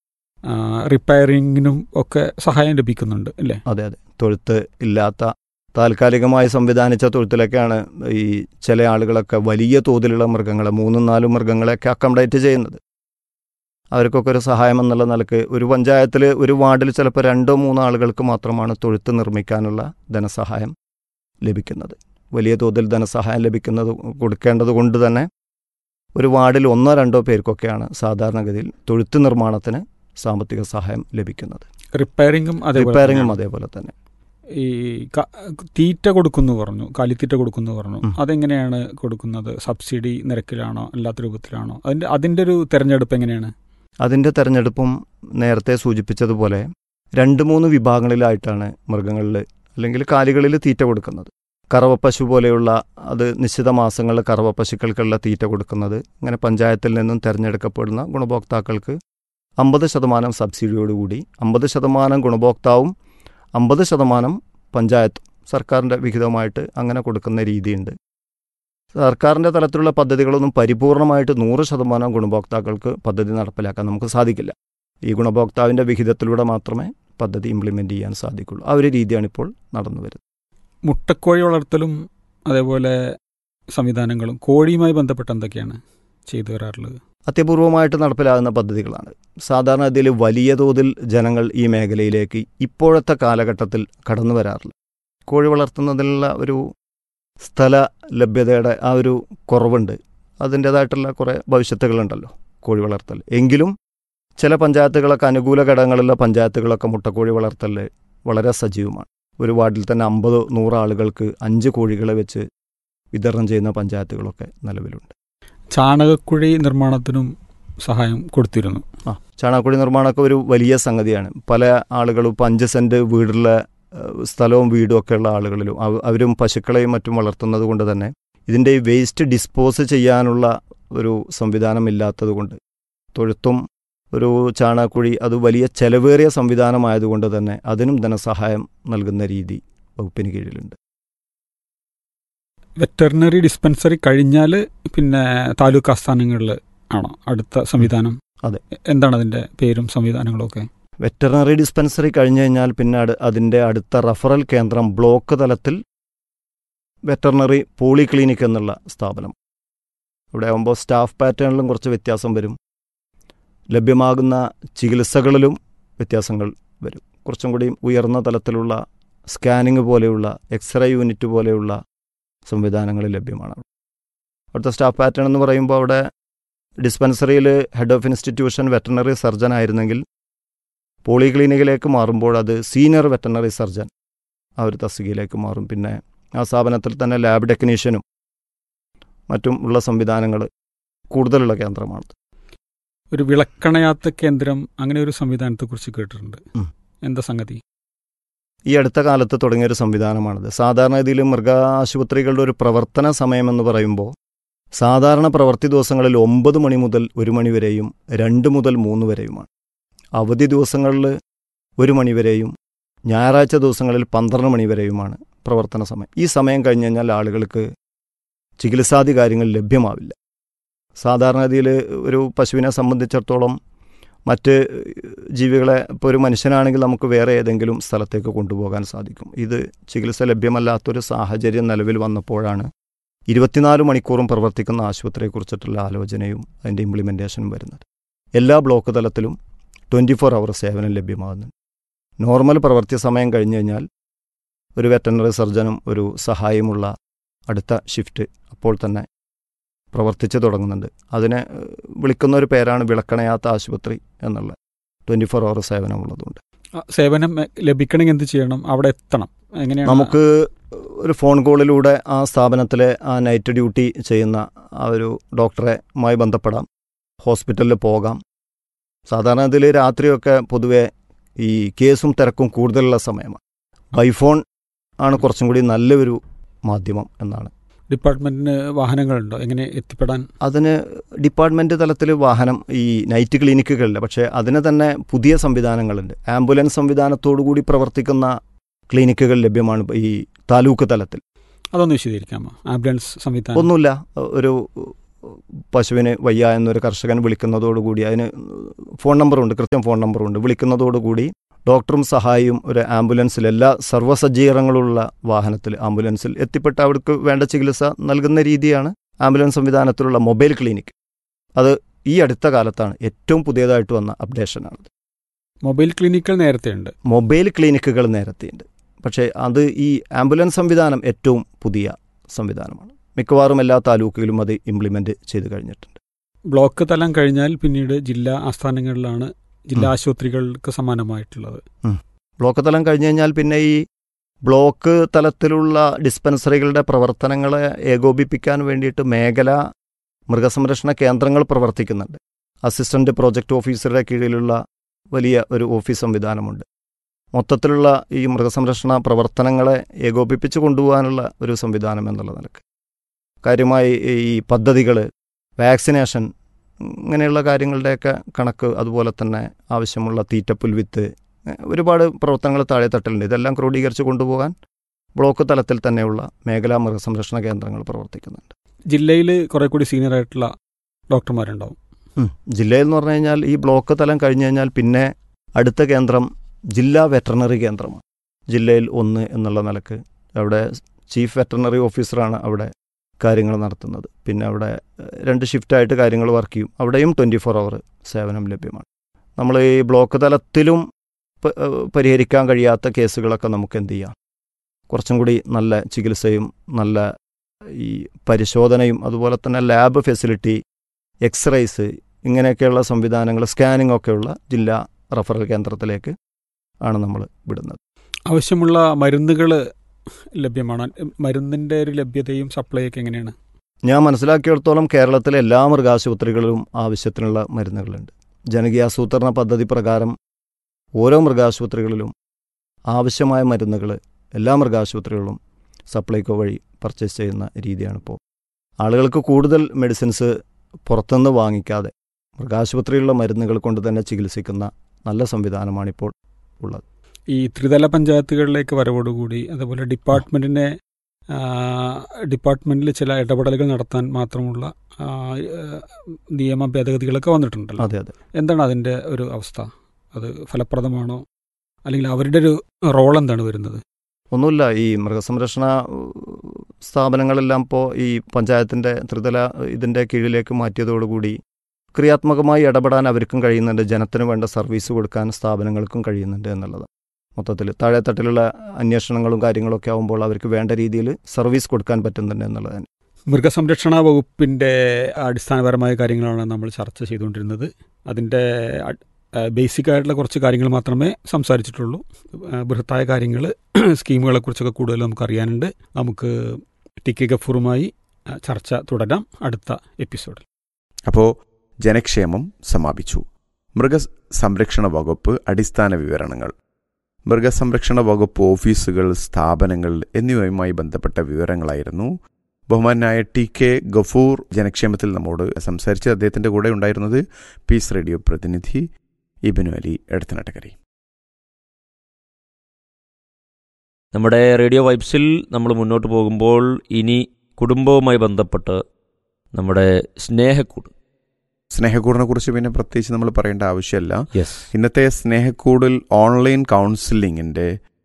റിപ്പയറിങ്ങിനും ഒക്കെ സഹായം ലഭിക്കുന്നുണ്ട് അല്ലേ? അതെ അതെ. തൊഴുത്ത് ഇല്ലാത്ത താൽക്കാലികമായി സംവിധാനിച്ച തൊഴുത്തിലൊക്കെയാണ് ഈ ചില ആളുകളൊക്കെ വലിയ തോതിലുള്ള മൃഗങ്ങളെ, മൂന്നും നാലും മൃഗങ്ങളെയൊക്കെ അക്കോമഡേറ്റ് ചെയ്യുന്നത്. അവർക്കൊക്കെ ഒരു സഹായം എന്നുള്ള നിലക്ക് ഒരു പഞ്ചായത്തിൽ ഒരു വാർഡിൽ ചിലപ്പോൾ രണ്ടോ മൂന്നോ ആളുകൾക്ക് മാത്രമാണ് തൊഴുത്ത് നിർമ്മിക്കാനുള്ള ധനസഹായം ലഭിക്കുന്നത്. വലിയ തോതിൽ ധനസഹായം ലഭിക്കുന്നത് കൊടുക്കേണ്ടത് കൊണ്ട് തന്നെ ഒരു വാർഡിൽ ഒന്നോ രണ്ടോ പേർക്കൊക്കെയാണ് സാധാരണഗതിയിൽ തൊഴുത്ത് നിർമ്മാണത്തിന് സാമ്പത്തിക സഹായം ലഭിക്കുന്നത്. റിപ്പയറിങ്ങും റിപ്പയറിങ്ങും അതേപോലെ തന്നെ. ഈ തീറ്റ കൊടുക്കുന്നു പറഞ്ഞു, കാലിത്തീറ്റ കൊടുക്കുന്നു പറഞ്ഞു, അതെങ്ങനെയാണ് കൊടുക്കുന്നത്? സബ്സിഡി നിരക്കിലാണോ അല്ലാത്ത രൂപത്തിലാണോ? അതിൻ്റെ അതിൻ്റെ ഒരു തിരഞ്ഞെടുപ്പ് എങ്ങനെയാണ്? അതിൻ്റെ തിരഞ്ഞെടുപ്പും നേരത്തെ സൂചിപ്പിച്ചതുപോലെ രണ്ട് മൂന്ന് വിഭാഗങ്ങളിലായിട്ടാണ് മൃഗങ്ങളിൽ അല്ലെങ്കിൽ കാലികളിൽ തീറ്റ കൊടുക്കുന്നത്. കറവപ്പശു പോലെയുള്ള അത് നിശ്ചിത മാസങ്ങളിൽ കറവപ്പശുക്കൾക്കുള്ള തീറ്റ കൊടുക്കുന്നത്. ഇങ്ങനെ പഞ്ചായത്തിൽ നിന്നും തിരഞ്ഞെടുക്കപ്പെടുന്ന ഗുണഭോക്താക്കൾക്ക് അമ്പത് ശതമാനം സബ്സിഡിയോടുകൂടി അമ്പത് ശതമാനം ഗുണഭോക്താവും അമ്പത് ശതമാനം പഞ്ചായത്തും സർക്കാരിൻ്റെ വിഹിതമായിട്ട് അങ്ങനെ കൊടുക്കുന്ന രീതിയുണ്ട്. സർക്കാരിൻ്റെ തലത്തിലുള്ള പദ്ധതികളൊന്നും പരിപൂർണമായിട്ട് നൂറ് ശതമാനം ഗുണഭോക്താക്കൾക്ക് പദ്ധതി നടപ്പിലാക്കാൻ നമുക്ക് സാധിക്കില്ല. ഈ ഗുണഭോക്താവിൻ്റെ വിഹിതത്തിലൂടെ മാത്രമേ പദ്ധതി ഇംപ്ലിമെൻ്റ് ചെയ്യാൻ സാധിക്കുള്ളൂ. ആ ഒരു രീതിയാണ് ഇപ്പോൾ നടന്നു വരുന്നത്. മുട്ടക്കോഴി വളർത്തലും അതേപോലെ സംവിധാനങ്ങളും കോഴിയുമായി ബന്ധപ്പെട്ട് എന്തൊക്കെയാണ് ചെയ്തു വരാറുള്ളത്? അത്യപൂർവമായിട്ട് നടപ്പിലാകുന്ന പദ്ധതികളാണ്. സാധാരണ ഇതിൽ വലിയ തോതിൽ ജനങ്ങൾ ഈ മേഖലയിലേക്ക് ഇപ്പോഴത്തെ കാലഘട്ടത്തിൽ കടന്നു വരാറില്ല. കോഴി വളർത്തുന്നതിനുള്ള ഒരു സ്ഥല ലഭ്യതയുടെ ആ ഒരു കുറവുണ്ട്. അതിൻ്റേതായിട്ടുള്ള കുറേ ഭവിഷ്യത്തുകളുണ്ടല്ലോ കോഴി വളർത്തൽ. എങ്കിലും ചില പഞ്ചായത്തുകളൊക്കെ അനുകൂല ഘടകങ്ങളുള്ള പഞ്ചായത്തുകളൊക്കെ മുട്ടക്കോഴി വളർത്തൽ വളരെ സജീവമാണ്. ഒരു വാർഡിൽ തന്നെ അമ്പത് നൂറ് ആളുകൾക്ക് അഞ്ച് കോഴികളെ വെച്ച് വിതരണം ചെയ്യുന്ന പഞ്ചായത്തുകളൊക്കെ നിലവിലുണ്ട്. ചാണകക്കുഴി നിർമ്മാണത്തിനും സഹായം കൊടുത്തിരുന്നു. ആ ചാണകക്കുഴി നിർമ്മാണമൊക്കെ ഒരു വലിയ സംഗതിയാണ്. പല ആളുകളും ഇപ്പോൾ അഞ്ച് സെൻറ്റ് വീടുള്ള സ്ഥലവും വീടും ഒക്കെയുള്ള ആളുകളിലും അവരും പശുക്കളെയും മറ്റും വളർത്തുന്നത് കൊണ്ട് തന്നെ ഇതിൻ്റെ ഈ വേസ്റ്റ് ഡിസ്പോസ് ചെയ്യാനുള്ള ഒരു സംവിധാനം ഇല്ലാത്തത് കൊണ്ട് തൊഴുത്തും ഒരു ചാണകക്കുഴി അത് വലിയ ചെലവേറിയ സംവിധാനമായതുകൊണ്ട് തന്നെ അതിനും ധനസഹായം നൽകുന്ന രീതി വകുപ്പിന് കീഴിലുണ്ട്. വെറ്ററിനറി ഡിസ്പെൻസറി കഴിഞ്ഞാൽ പിന്നെ താലൂക്ക് ആസ്ഥാനങ്ങളിൽ ആണോ അടുത്ത സംവിധാനം? അതെ. എന്താണ് അതിൻ്റെ പേരും സംവിധാനങ്ങളും ഒക്കെ? വെറ്ററിനറി ഡിസ്പെൻസറി കഴിഞ്ഞു കഴിഞ്ഞാൽ പിന്നെ അട് അതിൻ്റെ അടുത്ത റഫറൽ കേന്ദ്രം ബ്ലോക്ക് തലത്തിൽ വെറ്ററിനറി പോളി ക്ലിനിക് എന്നുള്ള സ്ഥാപനം. ഇവിടെ ആകുമ്പോൾ സ്റ്റാഫ് പാറ്റേണിലും കുറച്ച് വ്യത്യാസം വരും, ലഭ്യമാകുന്ന ചികിത്സകളിലും വ്യത്യാസങ്ങൾ വരും. കുറച്ചും കൂടി ഉയർന്ന തലത്തിലുള്ള സ്കാനിങ് പോലെയുള്ള എക്സ്റേ യൂണിറ്റ് പോലെയുള്ള സംവിധാനങ്ങൾ ലഭ്യമാണ്. അവിടുത്തെ സ്റ്റാഫ് പാറ്റേൺ എന്ന് പറയുമ്പോൾ അവിടെ ഡിസ്പെൻസറിയിൽ head of institution veterinary surgeon ആയിരുന്നെങ്കിൽ പോളി ക്ലിനിക്കിലേക്ക് മാറുമ്പോൾ അത് സീനിയർ വെറ്ററിനറി സർജൻ ആ ഒരു തസ്തികയിലേക്ക് മാറും. പിന്നെ ആ സ്ഥാപനത്തിൽ തന്നെ ലാബ് ടെക്നീഷ്യനും മറ്റും ഉള്ള സംവിധാനങ്ങൾ കൂടുതലുള്ള കേന്ദ്രമാണ്. ഒരു വിളക്കണയാത്ത കേന്ദ്രം അങ്ങനെ ഒരു സംവിധാനത്തെക്കുറിച്ച് കേട്ടിട്ടുണ്ട്. എന്താ സംഗതി? ഈ അടുത്ത കാലത്ത് തുടങ്ങിയൊരു സംവിധാനമാണിത്. സാധാരണ രീതിയിൽ മൃഗാശുപത്രികളുടെ ഒരു പ്രവർത്തന സമയമെന്ന് പറയുമ്പോൾ സാധാരണ പ്രവൃത്തി ദിവസങ്ങളിൽ ഒമ്പത് മണി മുതൽ ഒരു മണി വരെയും രണ്ട് മുതൽ മൂന്ന് വരെയുമാണ്. അവധി ദിവസങ്ങളിൽ ഒരു മണി വരെയും ഞായറാഴ്ച ദിവസങ്ങളിൽ പന്ത്രണ്ട് മണി വരെയുമാണ് പ്രവർത്തന സമയം. ഈ സമയം കഴിഞ്ഞ് കഴിഞ്ഞാൽ ആളുകൾക്ക് ചികിത്സാദി കാര്യങ്ങൾ ലഭ്യമാവില്ല. സാധാരണ രീതിയിൽ ഒരു പശുവിനെ സംബന്ധിച്ചിടത്തോളം മറ്റ് ജീവികളെ ഇപ്പോൾ ഒരു മനുഷ്യനാണെങ്കിൽ നമുക്ക് വേറെ ഏതെങ്കിലും സ്ഥലത്തേക്ക് കൊണ്ടുപോകാൻ സാധിക്കും. ഇത് ചികിത്സ ലഭ്യമല്ലാത്തൊരു സാഹചര്യം നിലവിൽ വന്നപ്പോഴാണ് ഇരുപത്തിനാല് മണിക്കൂറും പ്രവർത്തിക്കുന്ന ആശുപത്രിയെക്കുറിച്ചിട്ടുള്ള ആലോചനയും അതിൻ്റെ ഇംപ്ലിമെൻറ്റേഷനും വരുന്നത്. എല്ലാ ബ്ലോക്ക് തലത്തിലും ട്വൻറ്റി ഫോർ അവർ സേവനം ലഭ്യമാകുന്നുണ്ട്. നോർമൽ പ്രവൃത്തി സമയം കഴിഞ്ഞ് കഴിഞ്ഞാൽ ഒരു വെറ്ററിനറി സർജനും ഒരു സഹായമുള്ള അടുത്ത ഷിഫ്റ്റ് അപ്പോൾ തന്നെ പ്രവർത്തിച്ച് തുടങ്ങുന്നുണ്ട്. അതിനെ വിളിക്കുന്ന ഒരു പേരാണ് വിളക്കണയാത്ത ആശുപത്രി എന്നുള്ള. ട്വൻറ്റി ഫോർ അവർ സേവനമുള്ളതുകൊണ്ട്. സേവനം ലഭിക്കണമെങ്കിൽ എന്ത് ചെയ്യണം? അവിടെ എത്തണം. എങ്ങനെയാണ്? നമുക്ക് ഒരു ഫോൺ കോളിലൂടെ ആ സ്ഥാപനത്തിലെ ആ നൈറ്റ് ഡ്യൂട്ടി ചെയ്യുന്ന ആ ഒരു ഡോക്ടറുമായി ബന്ധപ്പെടാം, ഹോസ്പിറ്റലിൽ പോകാം. സാധാരണ ഇതിൽ രാത്രിയൊക്കെ പൊതുവെ ഈ കേസും തിരക്കും കൂടുതലുള്ള സമയമാണ്. ബൈഫോൺ ആണ് കുറച്ചും കൂടി നല്ലൊരു മാധ്യമം എന്നാണ്. ഡിപ്പാർട്ട്മെൻറ്റിന് വാഹനങ്ങളുണ്ടോ? എങ്ങനെ എത്തിപ്പെടാൻ? അതിന് ഡിപ്പാർട്ട്മെൻറ്റ് തലത്തിൽ വാഹനം ഈ നൈറ്റ് ക്ലിനിക്കുകളില്ല, പക്ഷേ അതിന് തന്നെ പുതിയ സംവിധാനങ്ങളുണ്ട്. ആംബുലൻസ് സംവിധാനത്തോടു കൂടി പ്രവർത്തിക്കുന്ന ക്ലിനിക്കുകൾ ലഭ്യമാണ് ഈ താലൂക്ക് തലത്തിൽ. അതൊന്ന് വിശദീകരിക്കാമോ? ആംബുലൻസ് സംവിധാനം ഒന്നുമില്ല. ഒരു പശുവിന് വയ്യ എന്നൊരു കർഷകൻ വിളിക്കുന്നതോടുകൂടി അതിന് ഫോൺ നമ്പറുണ്ട്, കൃത്യം ഫോൺ നമ്പറുണ്ട്. വിളിക്കുന്നതോടുകൂടി ഡോക്ടറും സഹായിയും ഒരു ആംബുലൻസിൽ എല്ലാ സർവ്വസജ്ജീകരണങ്ങളുള്ള വാഹനത്തിൽ ആംബുലൻസിൽ എത്തിപ്പെട്ട് അവർക്ക് വേണ്ട ചികിത്സ നൽകുന്ന രീതിയാണ് ആംബുലൻസ് സംവിധാനത്തിലുള്ള മൊബൈൽ ക്ലിനിക്ക്. അത് ഈ അടുത്ത കാലത്താണ് ഏറ്റവും പുതിയതായിട്ട് വന്ന അപ്ഡേഷനാണ്. മൊബൈൽ ക്ലിനിക്കുകൾ നേരത്തെ ഉണ്ട്. മൊബൈൽ ക്ലിനിക്കുകൾ നേരത്തെയുണ്ട്, പക്ഷേ അത് ഈ ആംബുലൻസ് സംവിധാനം ഏറ്റവും പുതിയ സംവിധാനമാണ്. മിക്കവാറും എല്ലാ താലൂക്കുകളിലും അത് ഇംപ്ലിമെൻ്റ് ചെയ്ത് കഴിഞ്ഞിട്ടുണ്ട്. ബ്ലോക്ക് തലം കഴിഞ്ഞാൽ പിന്നീട് ജില്ലാ ആസ്ഥാനങ്ങളിലാണ് ജില്ലാ ആശുപത്രികൾക്ക് സമാനമായിട്ടുള്ളത്. ബ്ലോക്ക് തലം കഴിഞ്ഞ് കഴിഞ്ഞാൽ പിന്നെ ഈ ബ്ലോക്ക് തലത്തിലുള്ള ഡിസ്പെൻസറികളുടെ പ്രവർത്തനങ്ങളെ ഏകോപിപ്പിക്കാൻ വേണ്ടിയിട്ട് മേഖലാ മൃഗസംരക്ഷണ കേന്ദ്രങ്ങൾ പ്രവർത്തിക്കുന്നുണ്ട്. അസിസ്റ്റൻ്റ് പ്രോജക്റ്റ് ഓഫീസറുടെ കീഴിലുള്ള വലിയ ഒരു ഓഫീസ് സംവിധാനമുണ്ട്. മൊത്തത്തിലുള്ള ഈ മൃഗസംരക്ഷണ പ്രവർത്തനങ്ങളെ ഏകോപിപ്പിച്ച് കൊണ്ടുപോകാനുള്ള ഒരു സംവിധാനം എന്നുള്ള നിലക്ക് കാര്യമായി ഈ പദ്ധതികൾ, വാക്സിനേഷൻ, ഇങ്ങനെയുള്ള കാര്യങ്ങളുടെയൊക്കെ കണക്ക്, അതുപോലെ തന്നെ ആവശ്യമുള്ള തീറ്റപ്പുൽ വിത്ത്, ഒരുപാട് പ്രവർത്തനങ്ങൾ താഴെ തട്ടിലുണ്ട്. ഇതെല്ലാം ക്രോഡീകരിച്ച് കൊണ്ടുപോകാൻ ബ്ലോക്ക് തലത്തിൽ തന്നെയുള്ള മേഖലാ മൃഗസംരക്ഷണ കേന്ദ്രങ്ങൾ പ്രവർത്തിക്കുന്നുണ്ട്. ജില്ലയിൽ കുറെ കൂടി സീനിയർ ആയിട്ടുള്ള ഡോക്ടർമാരുണ്ടാവും. ജില്ലയിൽ എന്ന് പറഞ്ഞു കഴിഞ്ഞാൽ ഈ ബ്ലോക്ക് തലം കഴിഞ്ഞ് കഴിഞ്ഞാൽ പിന്നെ അടുത്ത കേന്ദ്രം ജില്ലാ വെറ്ററിനറി കേന്ദ്രമാണ്. ജില്ലയിൽ ഒന്ന് എന്നുള്ള നിലക്ക് അവിടെ ചീഫ് വെറ്ററിനറി ഓഫീസറാണ് അവിടെ കാര്യങ്ങൾ നടത്തുന്നത്. പിന്നെ അവിടെ രണ്ട് ഷിഫ്റ്റായിട്ട് കാര്യങ്ങൾ വർക്ക് ചെയ്യും. അവിടെയും ട്വൻറ്റി ഫോർ അവർ സേവനം ലഭ്യമാണ്. നമ്മൾ ഈ ബ്ലോക്ക് തലത്തിലും പരിഹരിക്കാൻ കഴിയാത്ത കേസുകളൊക്കെ നമുക്ക് എന്ത് ചെയ്യാം, കുറച്ചും കൂടി നല്ല ചികിത്സയും നല്ല ഈ പരിശോധനയും അതുപോലെ തന്നെ ലാബ് ഫെസിലിറ്റി, എക്സ്റേസ്, ഇങ്ങനെയൊക്കെയുള്ള സംവിധാനങ്ങൾ, സ്കാനിംഗ് ഒക്കെയുള്ള ജില്ലാ റഫറൽ കേന്ദ്രത്തിലേക്ക് ആണ് നമ്മൾ വിടുന്നത്. ആവശ്യമുള്ള മരുന്നുകൾ ലഭ്യമാണ്. മരുന്നിൻ്റെ ഒരു ലഭ്യതയും സപ്ലൈയൊക്കെ എങ്ങനെയാണ്? ഞാൻ മനസ്സിലാക്കിയിടത്തോളം കേരളത്തിലെ എല്ലാ മൃഗാശുപത്രികളിലും ആവശ്യത്തിനുള്ള മരുന്നുകളുണ്ട്. ജനകീയാസൂത്രണ പദ്ധതി പ്രകാരം ഓരോ മൃഗാശുപത്രികളിലും ആവശ്യമായ മരുന്നുകൾ എല്ലാ മൃഗാശുപത്രികളും സപ്ലൈകോ വഴി പർച്ചേസ് ചെയ്യുന്ന രീതിയാണിപ്പോൾ. ആളുകൾക്ക് കൂടുതൽ മെഡിസിൻസ് പുറത്തുനിന്ന് വാങ്ങിക്കാതെ മൃഗാശുപത്രിയിലുള്ള മരുന്നുകൾ കൊണ്ട് തന്നെ ചികിത്സിക്കുന്ന നല്ല സംവിധാനമാണിപ്പോൾ ഉള്ളത്. ഈ ത്രിതല പഞ്ചായത്തുകളിലേക്ക് വരവോടുകൂടി അതുപോലെ ഡിപ്പാർട്ട്മെൻറ്റിനെ ഡിപ്പാർട്ട്മെൻറ്റിൽ ചില ഇടപെടലുകൾ നടത്താൻ മാത്രമുള്ള ആ, നിയമ ഭേദഗതികളൊക്കെ വന്നിട്ടുണ്ടല്ലോ. അതെ അതെ എന്താണ് അതിൻ്റെ ഒരു അവസ്ഥ? അത് ഫലപ്രദമാണോ, അല്ലെങ്കിൽ അവരുടെ ഒരു റോൾ എന്താണ് വരുന്നത്? ഒന്നുമില്ല. ഈ മൃഗസംരക്ഷണ സ്ഥാപനങ്ങളെല്ലാം ഇപ്പോൾ ഈ പഞ്ചായത്തിൻ്റെ ത്രിതല ഇതിൻ്റെ കീഴിലേക്ക് മാറ്റിയതോടുകൂടി ക്രിയാത്മകമായി ഇടപെടാൻ അവർക്കും കഴിയുന്നുണ്ട്, ജനത്തിന് വേണ്ട സർവീസ് കൊടുക്കാൻ സ്ഥാപനങ്ങൾക്കും കഴിയുന്നുണ്ട് എന്നുള്ളത്. മൊത്തത്തിൽ താഴെത്തട്ടിലുള്ള അന്വേഷണങ്ങളും കാര്യങ്ങളൊക്കെ ആകുമ്പോൾ അവർക്ക് വേണ്ട രീതിയിൽ സർവീസ് കൊടുക്കാൻ പറ്റുന്നുണ്ട് എന്നുള്ളതാണ്. മൃഗസംരക്ഷണ വകുപ്പിൻ്റെ അടിസ്ഥാനപരമായ കാര്യങ്ങളാണ് നമ്മൾ ചർച്ച ചെയ്തുകൊണ്ടിരുന്നത്. അതിൻ്റെ ബേസിക് ആയിട്ടുള്ള കുറച്ച് കാര്യങ്ങൾ മാത്രമേ സംസാരിച്ചിട്ടുള്ളൂ. ബൃഹത്തായ കാര്യങ്ങൾ, സ്കീമുകളെക്കുറിച്ചൊക്കെ കൂടുതൽ നമുക്ക് അറിയാനുണ്ട്. നമുക്ക് ടി കെ ഗഫൂറുമായി ചർച്ച തുടരാം അടുത്ത എപ്പിസോഡിൽ. അപ്പോൾ ജനക്ഷേമം സമാപിച്ചു. മൃഗസംരക്ഷണ വകുപ്പ് അടിസ്ഥാന വിവരണങ്ങൾ, മൃഗസംരക്ഷണ വകുപ്പ് ഓഫീസുകൾ, സ്ഥാപനങ്ങൾ എന്നിവയുമായി ബന്ധപ്പെട്ട വിവരങ്ങളായിരുന്നു ബഹുമാനായ ടി കെ ഗഫൂർ ജനക്ഷേമത്തിൽ നമ്മോട് സംസാരിച്ച്. അദ്ദേഹത്തിൻ്റെ കൂടെ ഉണ്ടായിരുന്നത് പീസ് റേഡിയോ പ്രതിനിധി ഇബ്നു അലി എടത്തനാട്ടുകരി. നമ്മുടെ റേഡിയോ വൈബ്സിൽ നമ്മൾ മുന്നോട്ട് പോകുമ്പോൾ ഇനി കുടുംബവുമായി ബന്ധപ്പെട്ട് നമ്മുടെ സ്നേഹക്കൂട് സ്നേഹക്കൂടിനെ കുറിച്ച് പിന്നെ പ്രത്യേകിച്ച് നമ്മൾ പറയേണ്ട ആവശ്യമില്ല. യെസ്, ഇന്നത്തെ സ്നേഹക്കൂടിൽ ഓൺലൈൻ കൗൺസിലിങ്ങിൻ്റെ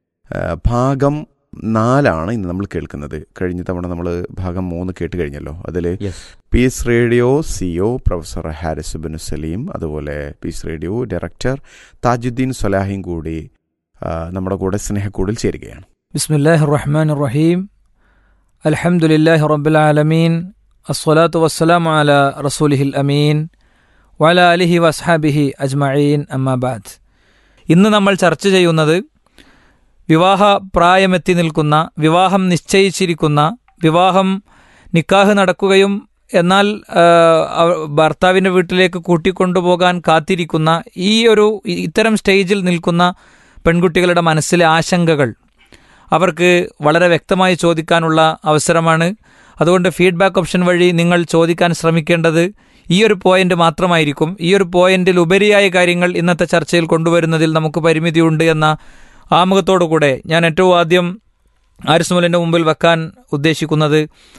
ഭാഗം നാലാണ് ഇന്ന് നമ്മൾ കേൾക്കുന്നത്. കഴിഞ്ഞ തവണ നമ്മൾ ഭാഗം മൂന്ന് കേട്ട് കഴിഞ്ഞല്ലോ. അതിൽ yes, piece radio CO professor Haris bin Saleem, അതുപോലെ പീസ് റേഡിയോ ഡയറക്ടർ താജുദ്ദീൻ സലാഹിയും കൂടി നമ്മുടെ കൂടെ സ്നേഹക്കൂടിൽ ചേരുകയാണ്. ബിസ്മില്ലാഹിർ റഹ്മാനിർ റഹീം. അൽഹംദുലില്ലാഹി റബ്ബിൽ ആലമീൻ. അസ്സലാത്തു വസ്സലാമു അലാ റസൂലിഹിൽ അമീൻ വഅലാ ആലിഹി വസ്ഹാബിഹി അജ്മഈൻ. അമ്മാ ബഅദ്. ഇന്ന് നമ്മൾ ചർച്ച ചെയ്യുന്നത് വിവാഹ പ്രായമെത്തി നിൽക്കുന്ന, വിവാഹം നിശ്ചയിച്ചിരിക്കുന്ന, വിവാഹം നിക്കാഹ് നടക്കുകയും എന്നാൽ ഭർത്താവിൻ്റെ വീട്ടിലേക്ക് കൂട്ടിക്കൊണ്ടുപോകാൻ കാത്തിരിക്കുന്ന ഈ ഒരു ഇത്തരം സ്റ്റേജിൽ നിൽക്കുന്ന പെൺകുട്ടികളുടെ മനസ്സിലെ ആശങ്കകൾ അവർക്ക് വളരെ വ്യക്തമായി ചോദിക്കാനുള്ള അവസരമാണ്. അതുകൊണ്ട് ഫീഡ്ബാക്ക് ഓപ്ഷൻ വഴി നിങ്ങൾ ചോദിക്കാൻ ശ്രമിക്കേണ്ടത് ഈ ഒരു പോയിന്റ് മാത്രമായിരിക്കും. ഈ ഒരു പോയിന്റിൽ ഉപരിയായ കാര്യങ്ങൾ ഇന്നത്തെ ചർച്ചയിൽ കൊണ്ടുവരുന്നതിൽ നമുക്ക് പരിമിതിയുണ്ട് എന്ന ആമുഖത്തോടു കൂടെ ഞാൻ ഏറ്റവും ആദ്യം ആരിസ്മോലിൻ്റെ മുമ്പിൽ വെക്കാൻ ഉദ്ദേശിക്കുന്നത്,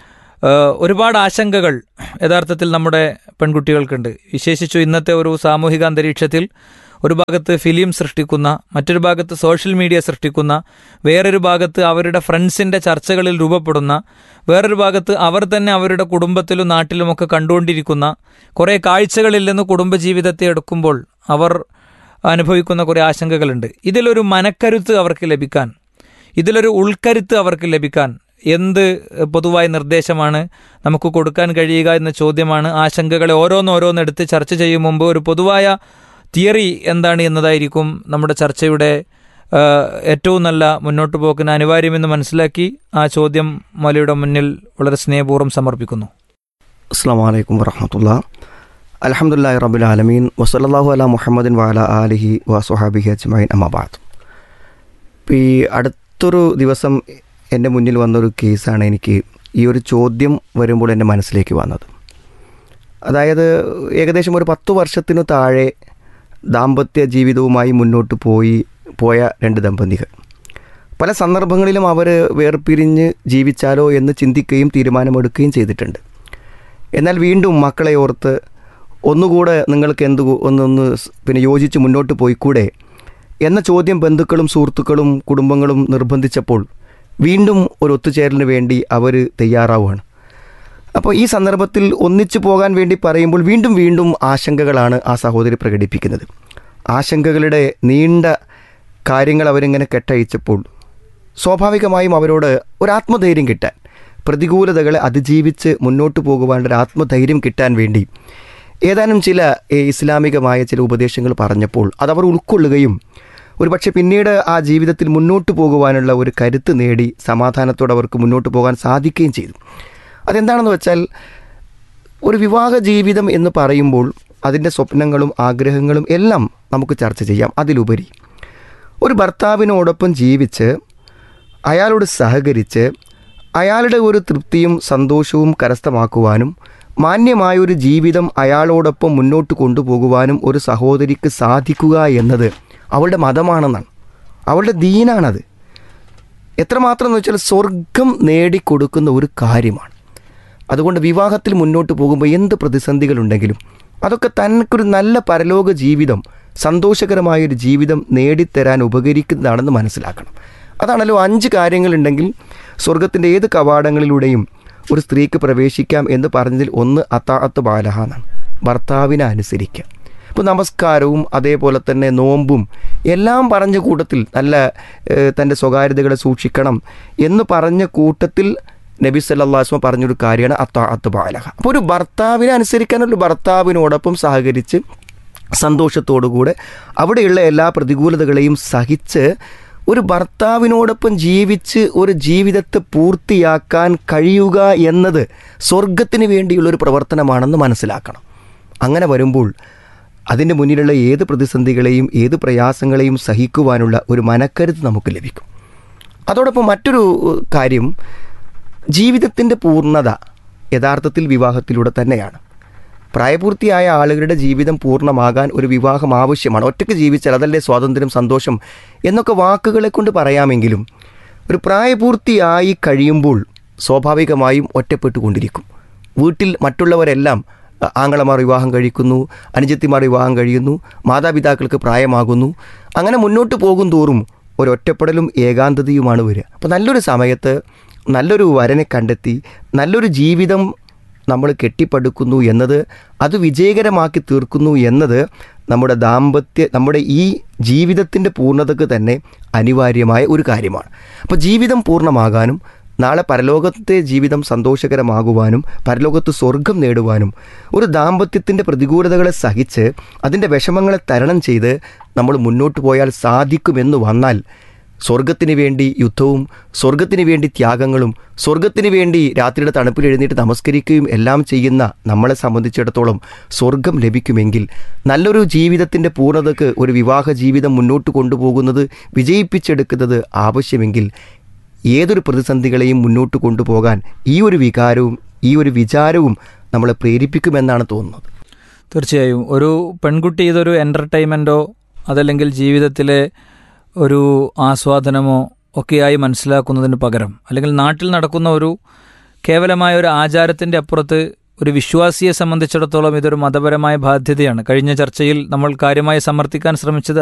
ഒരുപാട് ആശങ്കകൾ യഥാർത്ഥത്തിൽ നമ്മുടെ പെൺകുട്ടികൾക്കുണ്ട്. വിശേഷിച്ചു ഇന്നത്തെ ഒരു സാമൂഹിക അന്തരീക്ഷത്തിൽ ഒരു ഭാഗത്ത് ഫിലിം സൃഷ്ടിക്കുന്ന, മറ്റൊരു ഭാഗത്ത് സോഷ്യൽ മീഡിയ സൃഷ്ടിക്കുന്ന, വേറൊരു ഭാഗത്ത് അവരുടെ ഫ്രണ്ട്സിൻ്റെ ചർച്ചകളിൽ രൂപപ്പെടുന്ന, വേറൊരു ഭാഗത്ത് അവർ തന്നെ അവരുടെ കുടുംബത്തിലും നാട്ടിലുമൊക്കെ കണ്ടുകൊണ്ടിരിക്കുന്ന കുറേ കാഴ്ചകളിൽ നിന്ന് കുടുംബജീവിതത്തെ എടുക്കുമ്പോൾ അവർ അനുഭവിക്കുന്ന കുറേ ആശങ്കകളുണ്ട്. ഇതിലൊരു മനക്കരുത്ത് അവർക്ക് ലഭിക്കാൻ, ഇതിലൊരു ഉൾക്കരുത്ത് അവർക്ക് ലഭിക്കാൻ എന്ത് പൊതുവായ നിർദ്ദേശമാണ് നമുക്ക് കൊടുക്കാൻ കഴിയുക എന്ന ചോദ്യമാണ്. ആശങ്കകളെ ഓരോന്നോരോന്നെടുത്ത് ചർച്ച ചെയ്യും മുമ്പ് ഒരു പൊതുവായ തിയറി എന്താണ് എന്നതായിരിക്കും നമ്മുടെ ചർച്ചയുടെ ഏറ്റവും നല്ല മുന്നോട്ട് പോക്കിന് അനിവാര്യമെന്ന് മനസ്സിലാക്കി ആ ചോദ്യം മൗലവിയുടെ മുന്നിൽ വളരെ സ്നേഹപൂർവ്വം സമർപ്പിക്കുന്നു. അസ്സലാമു അലൈക്കും വറഹ്മത്തുള്ളാഹി. അൽഹംദുലില്ലാഹി റബ്ബിൽ ആലമീൻ വസല്ലല്ലാഹു അലാ മുഹമ്മദിൻ വഅലാ ആലിഹി വസ്വഹാബിഹി അജ്മഈൻ. അമ്മാ ബഅദ്. ഇപ്പോൾ ഈ അടുത്തൊരു ദിവസം എൻ്റെ മുന്നിൽ വന്നൊരു കേസാണ് എനിക്ക് ഈ ഒരു ചോദ്യം വരുമ്പോൾ എൻ്റെ മനസ്സിലേക്ക് വന്നത്. അതായത് ഏകദേശം ഒരു പത്തു വർഷത്തിനു താഴെ ദാമ്പത്യ ജീവിതവുമായി മുന്നോട്ട് പോയി പോയ രണ്ട് ദമ്പതികൾ പല സന്ദർഭങ്ങളിലും അവർ വേർപിരിഞ്ഞ് ജീവിച്ചാലോ എന്ന് ചിന്തിക്കുകയും തീരുമാനമെടുക്കുകയും ചെയ്തിട്ടുണ്ട്. എന്നാൽ വീണ്ടും മക്കളെ ഓർത്ത് ഒന്നുകൂടെ നിങ്ങൾക്ക് എന്ത് ഒന്നൊന്ന് പിന്നെ യോജിച്ച് മുന്നോട്ട് പോയിക്കൂടെ എന്ന ചോദ്യം ബന്ധുക്കളും സുഹൃത്തുക്കളും കുടുംബങ്ങളും നിർബന്ധിച്ചപ്പോൾ വീണ്ടും ഒരു ഒത്തുചേരലിന് വേണ്ടി അവർ തയ്യാറാവുകയാണ്. അപ്പോൾ ഈ സന്ദർഭത്തിൽ ഒന്നിച്ചു പോകാൻ വേണ്ടി പറയുമ്പോൾ വീണ്ടും വീണ്ടും ആശങ്കകളാണ് ആ സഹോദരി പ്രകടിപ്പിക്കുന്നത്. ആശങ്കകളുടെ നീണ്ട കാര്യങ്ങൾ അവരിങ്ങനെ കെട്ടഴിച്ചപ്പോൾ സ്വാഭാവികമായും അവരോട് ഒരു ആത്മധൈര്യം കിട്ടാൻ, പ്രതികൂലതകളെ അതിജീവിച്ച് മുന്നോട്ട് പോകുവാനുള്ള ഒരു ആത്മധൈര്യം കിട്ടാൻ വേണ്ടി ഏതാനും ചില ഇസ്ലാമികമായ ചില ഉപദേശങ്ങൾ പറഞ്ഞപ്പോൾ അതവർ ഉൾക്കൊള്ളുകയും ഒരു പക്ഷേ പിന്നീട് ആ ജീവിതത്തിൽ മുന്നോട്ട് പോകുവാനുള്ള ഒരു കരുത്ത് നേടി സമാധാനത്തോടെ അവർക്ക് മുന്നോട്ട് പോകാൻ സാധിക്കുകയും ചെയ്തു. അതെന്താണെന്ന് വെച്ചാൽ, ഒരു വിവാഹ ജീവിതം എന്ന് പറയുമ്പോൾ അതിൻ്റെ സ്വപ്നങ്ങളും ആഗ്രഹങ്ങളും എല്ലാം നമുക്ക് ചർച്ച ചെയ്യാം. അതിലുപരി ഒരു ഭർത്താവിനോടൊപ്പം ജീവിച്ച് അയാളോട് സഹകരിച്ച് അയാളുടെ ഒരു തൃപ്തിയും സന്തോഷവും കരസ്ഥമാക്കുവാനും മാന്യമായൊരു ജീവിതം അയാളോടൊപ്പം മുന്നോട്ട് കൊണ്ടുപോകുവാനും ഒരു സഹോദരിക്ക് സാധിക്കുക എന്നത് അവളുടെ മതമാണെന്നാണ്, അവളുടെ ദീനാണത്. എത്രമാത്രം എന്ന് വെച്ചാൽ സ്വർഗം നേടിക്കൊടുക്കുന്ന ഒരു കാര്യമാണ്. അതുകൊണ്ട് വിവാഹത്തിൽ മുന്നോട്ട് പോകുമ്പോൾ എന്ത് പ്രതിസന്ധികളുണ്ടെങ്കിലും അതൊക്കെ തനിക്കൊരു നല്ല പരലോക ജീവിതം, സന്തോഷകരമായൊരു ജീവിതം നേടിത്തരാൻ ഉപകരിക്കുന്നതാണെന്ന് മനസ്സിലാക്കണം. അതാണല്ലോ അഞ്ച് കാര്യങ്ങളുണ്ടെങ്കിൽ സ്വർഗത്തിൻ്റെ ഏത് കവാടങ്ങളിലൂടെയും ഒരു സ്ത്രീക്ക് പ്രവേശിക്കാം എന്ന് പറഞ്ഞതിൽ ഒന്ന് അത്താഅത്ത് ബാലഹ എന്നാണ്, ഭർത്താവിനെ അനുസരിക്കുക. ഇപ്പോൾ നമസ്കാരവും അതേപോലെ തന്നെ നോമ്പും എല്ലാം പറഞ്ഞ കൂട്ടത്തിൽ നല്ല തൻ്റെ സ്വകാര്യതകളെ സൂക്ഷിക്കണം എന്ന് പറഞ്ഞ കൂട്ടത്തിൽ നബി സല്ലല്ലാഹു അലൈഹി വസല്ലം പറഞ്ഞൊരു കാര്യമാണ് അത്താഅത്ത് ബാലഹ. അപ്പോൾ ഒരു ഭർത്താവിനെ അനുസരിക്കാനുള്ള ഭർത്താവിനോടൊപ്പം സഹകരിച്ച് സന്തോഷത്തോടുകൂടെ അവിടെയുള്ള എല്ലാ പ്രതികൂലതകളെയും സഹിച്ച് ഒരു ഭർത്താവിനോടൊപ്പം ജീവിച്ച് ഒരു ജീവിതത്തെ പൂർത്തിയാക്കാൻ കഴിയുക എന്നത് സ്വർഗത്തിന് വേണ്ടിയുള്ളൊരു പ്രവർത്തനമാണെന്ന് മനസ്സിലാക്കണം. അങ്ങനെ വരുമ്പോൾ അതിൻ്റെ മുന്നിലുള്ള ഏത് പ്രതിസന്ധികളെയും ഏത് പ്രയാസങ്ങളെയും സഹിക്കുവാനുള്ള ഒരു മനക്കരുത്ത് നമുക്ക് ലഭിക്കും. അതോടൊപ്പം മറ്റൊരു കാര്യം, ജീവിതത്തിൻ്റെ പൂർണ്ണത യഥാർത്ഥത്തിൽ വിവാഹത്തിലൂടെ തന്നെയാണ്. പ്രായപൂർത്തിയായ ആളുകളുടെ ജീവിതം പൂർണ്ണമാകാൻ ഒരു വിവാഹം ആവശ്യമാണ്. ഒറ്റയ്ക്ക് ജീവിച്ചാൽ അതല്ലേ സ്വാതന്ത്ര്യം, സന്തോഷം എന്നൊക്കെ വാക്കുകളെ കൊണ്ട് പറയാമെങ്കിലും ഒരു പ്രായപൂർത്തിയായി കഴിയുമ്പോൾ സ്വാഭാവികമായും ഒറ്റപ്പെട്ടുകൊണ്ടിരിക്കും. വീട്ടിൽ മറ്റുള്ളവരെല്ലാം ആങ്ങളമാർ വിവാഹം കഴിക്കുന്നു, അനുജത്തിമാർ വിവാഹം കഴിയുന്നു, മാതാപിതാക്കൾക്ക് പ്രായമാകുന്നു. അങ്ങനെ മുന്നോട്ട് പോകും തോറും ഒരൊറ്റപ്പെടലും ഏകാന്തതയുമാണ് വരിക. അപ്പോൾ നല്ലൊരു സമയത്ത് നല്ലൊരു വരനെ കണ്ടെത്തി നല്ലൊരു ജീവിതം നമ്മൾ കെട്ടിപ്പടുക്കുന്നു എന്നത്, അത് വിജയകരമാക്കി തീർക്കുന്നു എന്നത് നമ്മുടെ ദാമ്പത്യ നമ്മുടെ ഈ ജീവിതത്തിൻ്റെ പൂർണ്ണതയ്ക്ക് തന്നെ അനിവാര്യമായ ഒരു കാര്യമാണ്. അപ്പോൾ ജീവിതം പൂർണ്ണമാകാനും നാളെ പരലോകത്തെ ജീവിതം സന്തോഷകരമാകുവാനും പരലോകത്ത് സ്വർഗം നേടുവാനും ഒരു ദാമ്പത്യത്തിൻ്റെ പ്രതികൂലതകളെ സഹിച്ച് അതിൻ്റെ വിഷമങ്ങളെ തരണം ചെയ്ത് നമ്മൾ മുന്നോട്ട് പോയാൽ സാധിക്കുമെന്ന് വന്നാൽ സ്വർഗത്തിന് വേണ്ടി യുദ്ധവും സ്വർഗത്തിന് വേണ്ടി ത്യാഗങ്ങളും സ്വർഗത്തിന് വേണ്ടി രാത്രിയുടെ തണുപ്പിൽ എഴുന്നേറ്റ് നമസ്കരിക്കുകയും എല്ലാം ചെയ്യുന്ന നമ്മളെ സംബന്ധിച്ചിടത്തോളം സ്വർഗം ലഭിക്കുമെങ്കിൽ നല്ലൊരു ജീവിതത്തിൻ്റെ പൂർണ്ണതയ്ക്ക് ഒരു വിവാഹ ജീവിതം മുന്നോട്ട് കൊണ്ടുപോകുന്നത്, വിജയിപ്പിച്ചെടുക്കുന്നത് ആവശ്യമെങ്കിൽ ഏതൊരു പ്രതിസന്ധികളെയും മുന്നോട്ട് കൊണ്ടുപോകാൻ ഈ ഒരു വികാരവും ഈ ഒരു വിചാരവും നമ്മളെ പ്രേരിപ്പിക്കുമെന്നാണ് തോന്നുന്നത്. തീർച്ചയായും ഒരു പെൺകുട്ടി ഇതൊരു എൻ്റർടൈൻമെൻറ്റോ അതല്ലെങ്കിൽ ജീവിതത്തിലെ ഒരു ആസ്വാദനമോ ഒക്കെയായി മനസ്സിലാക്കുന്നതിന് പകരം, അല്ലെങ്കിൽ നാട്ടിൽ നടക്കുന്ന ഒരു കേവലമായ ഒരു ആചാരത്തിൻ്റെ അപ്പുറത്ത് ഒരു വിശ്വാസിയെ സംബന്ധിച്ചിടത്തോളം ഇതൊരു മതപരമായ ബാധ്യതയാണ്. കഴിഞ്ഞ ചർച്ചയിൽ നമ്മൾ കാര്യമായി സമർത്ഥിക്കാൻ ശ്രമിച്ചത്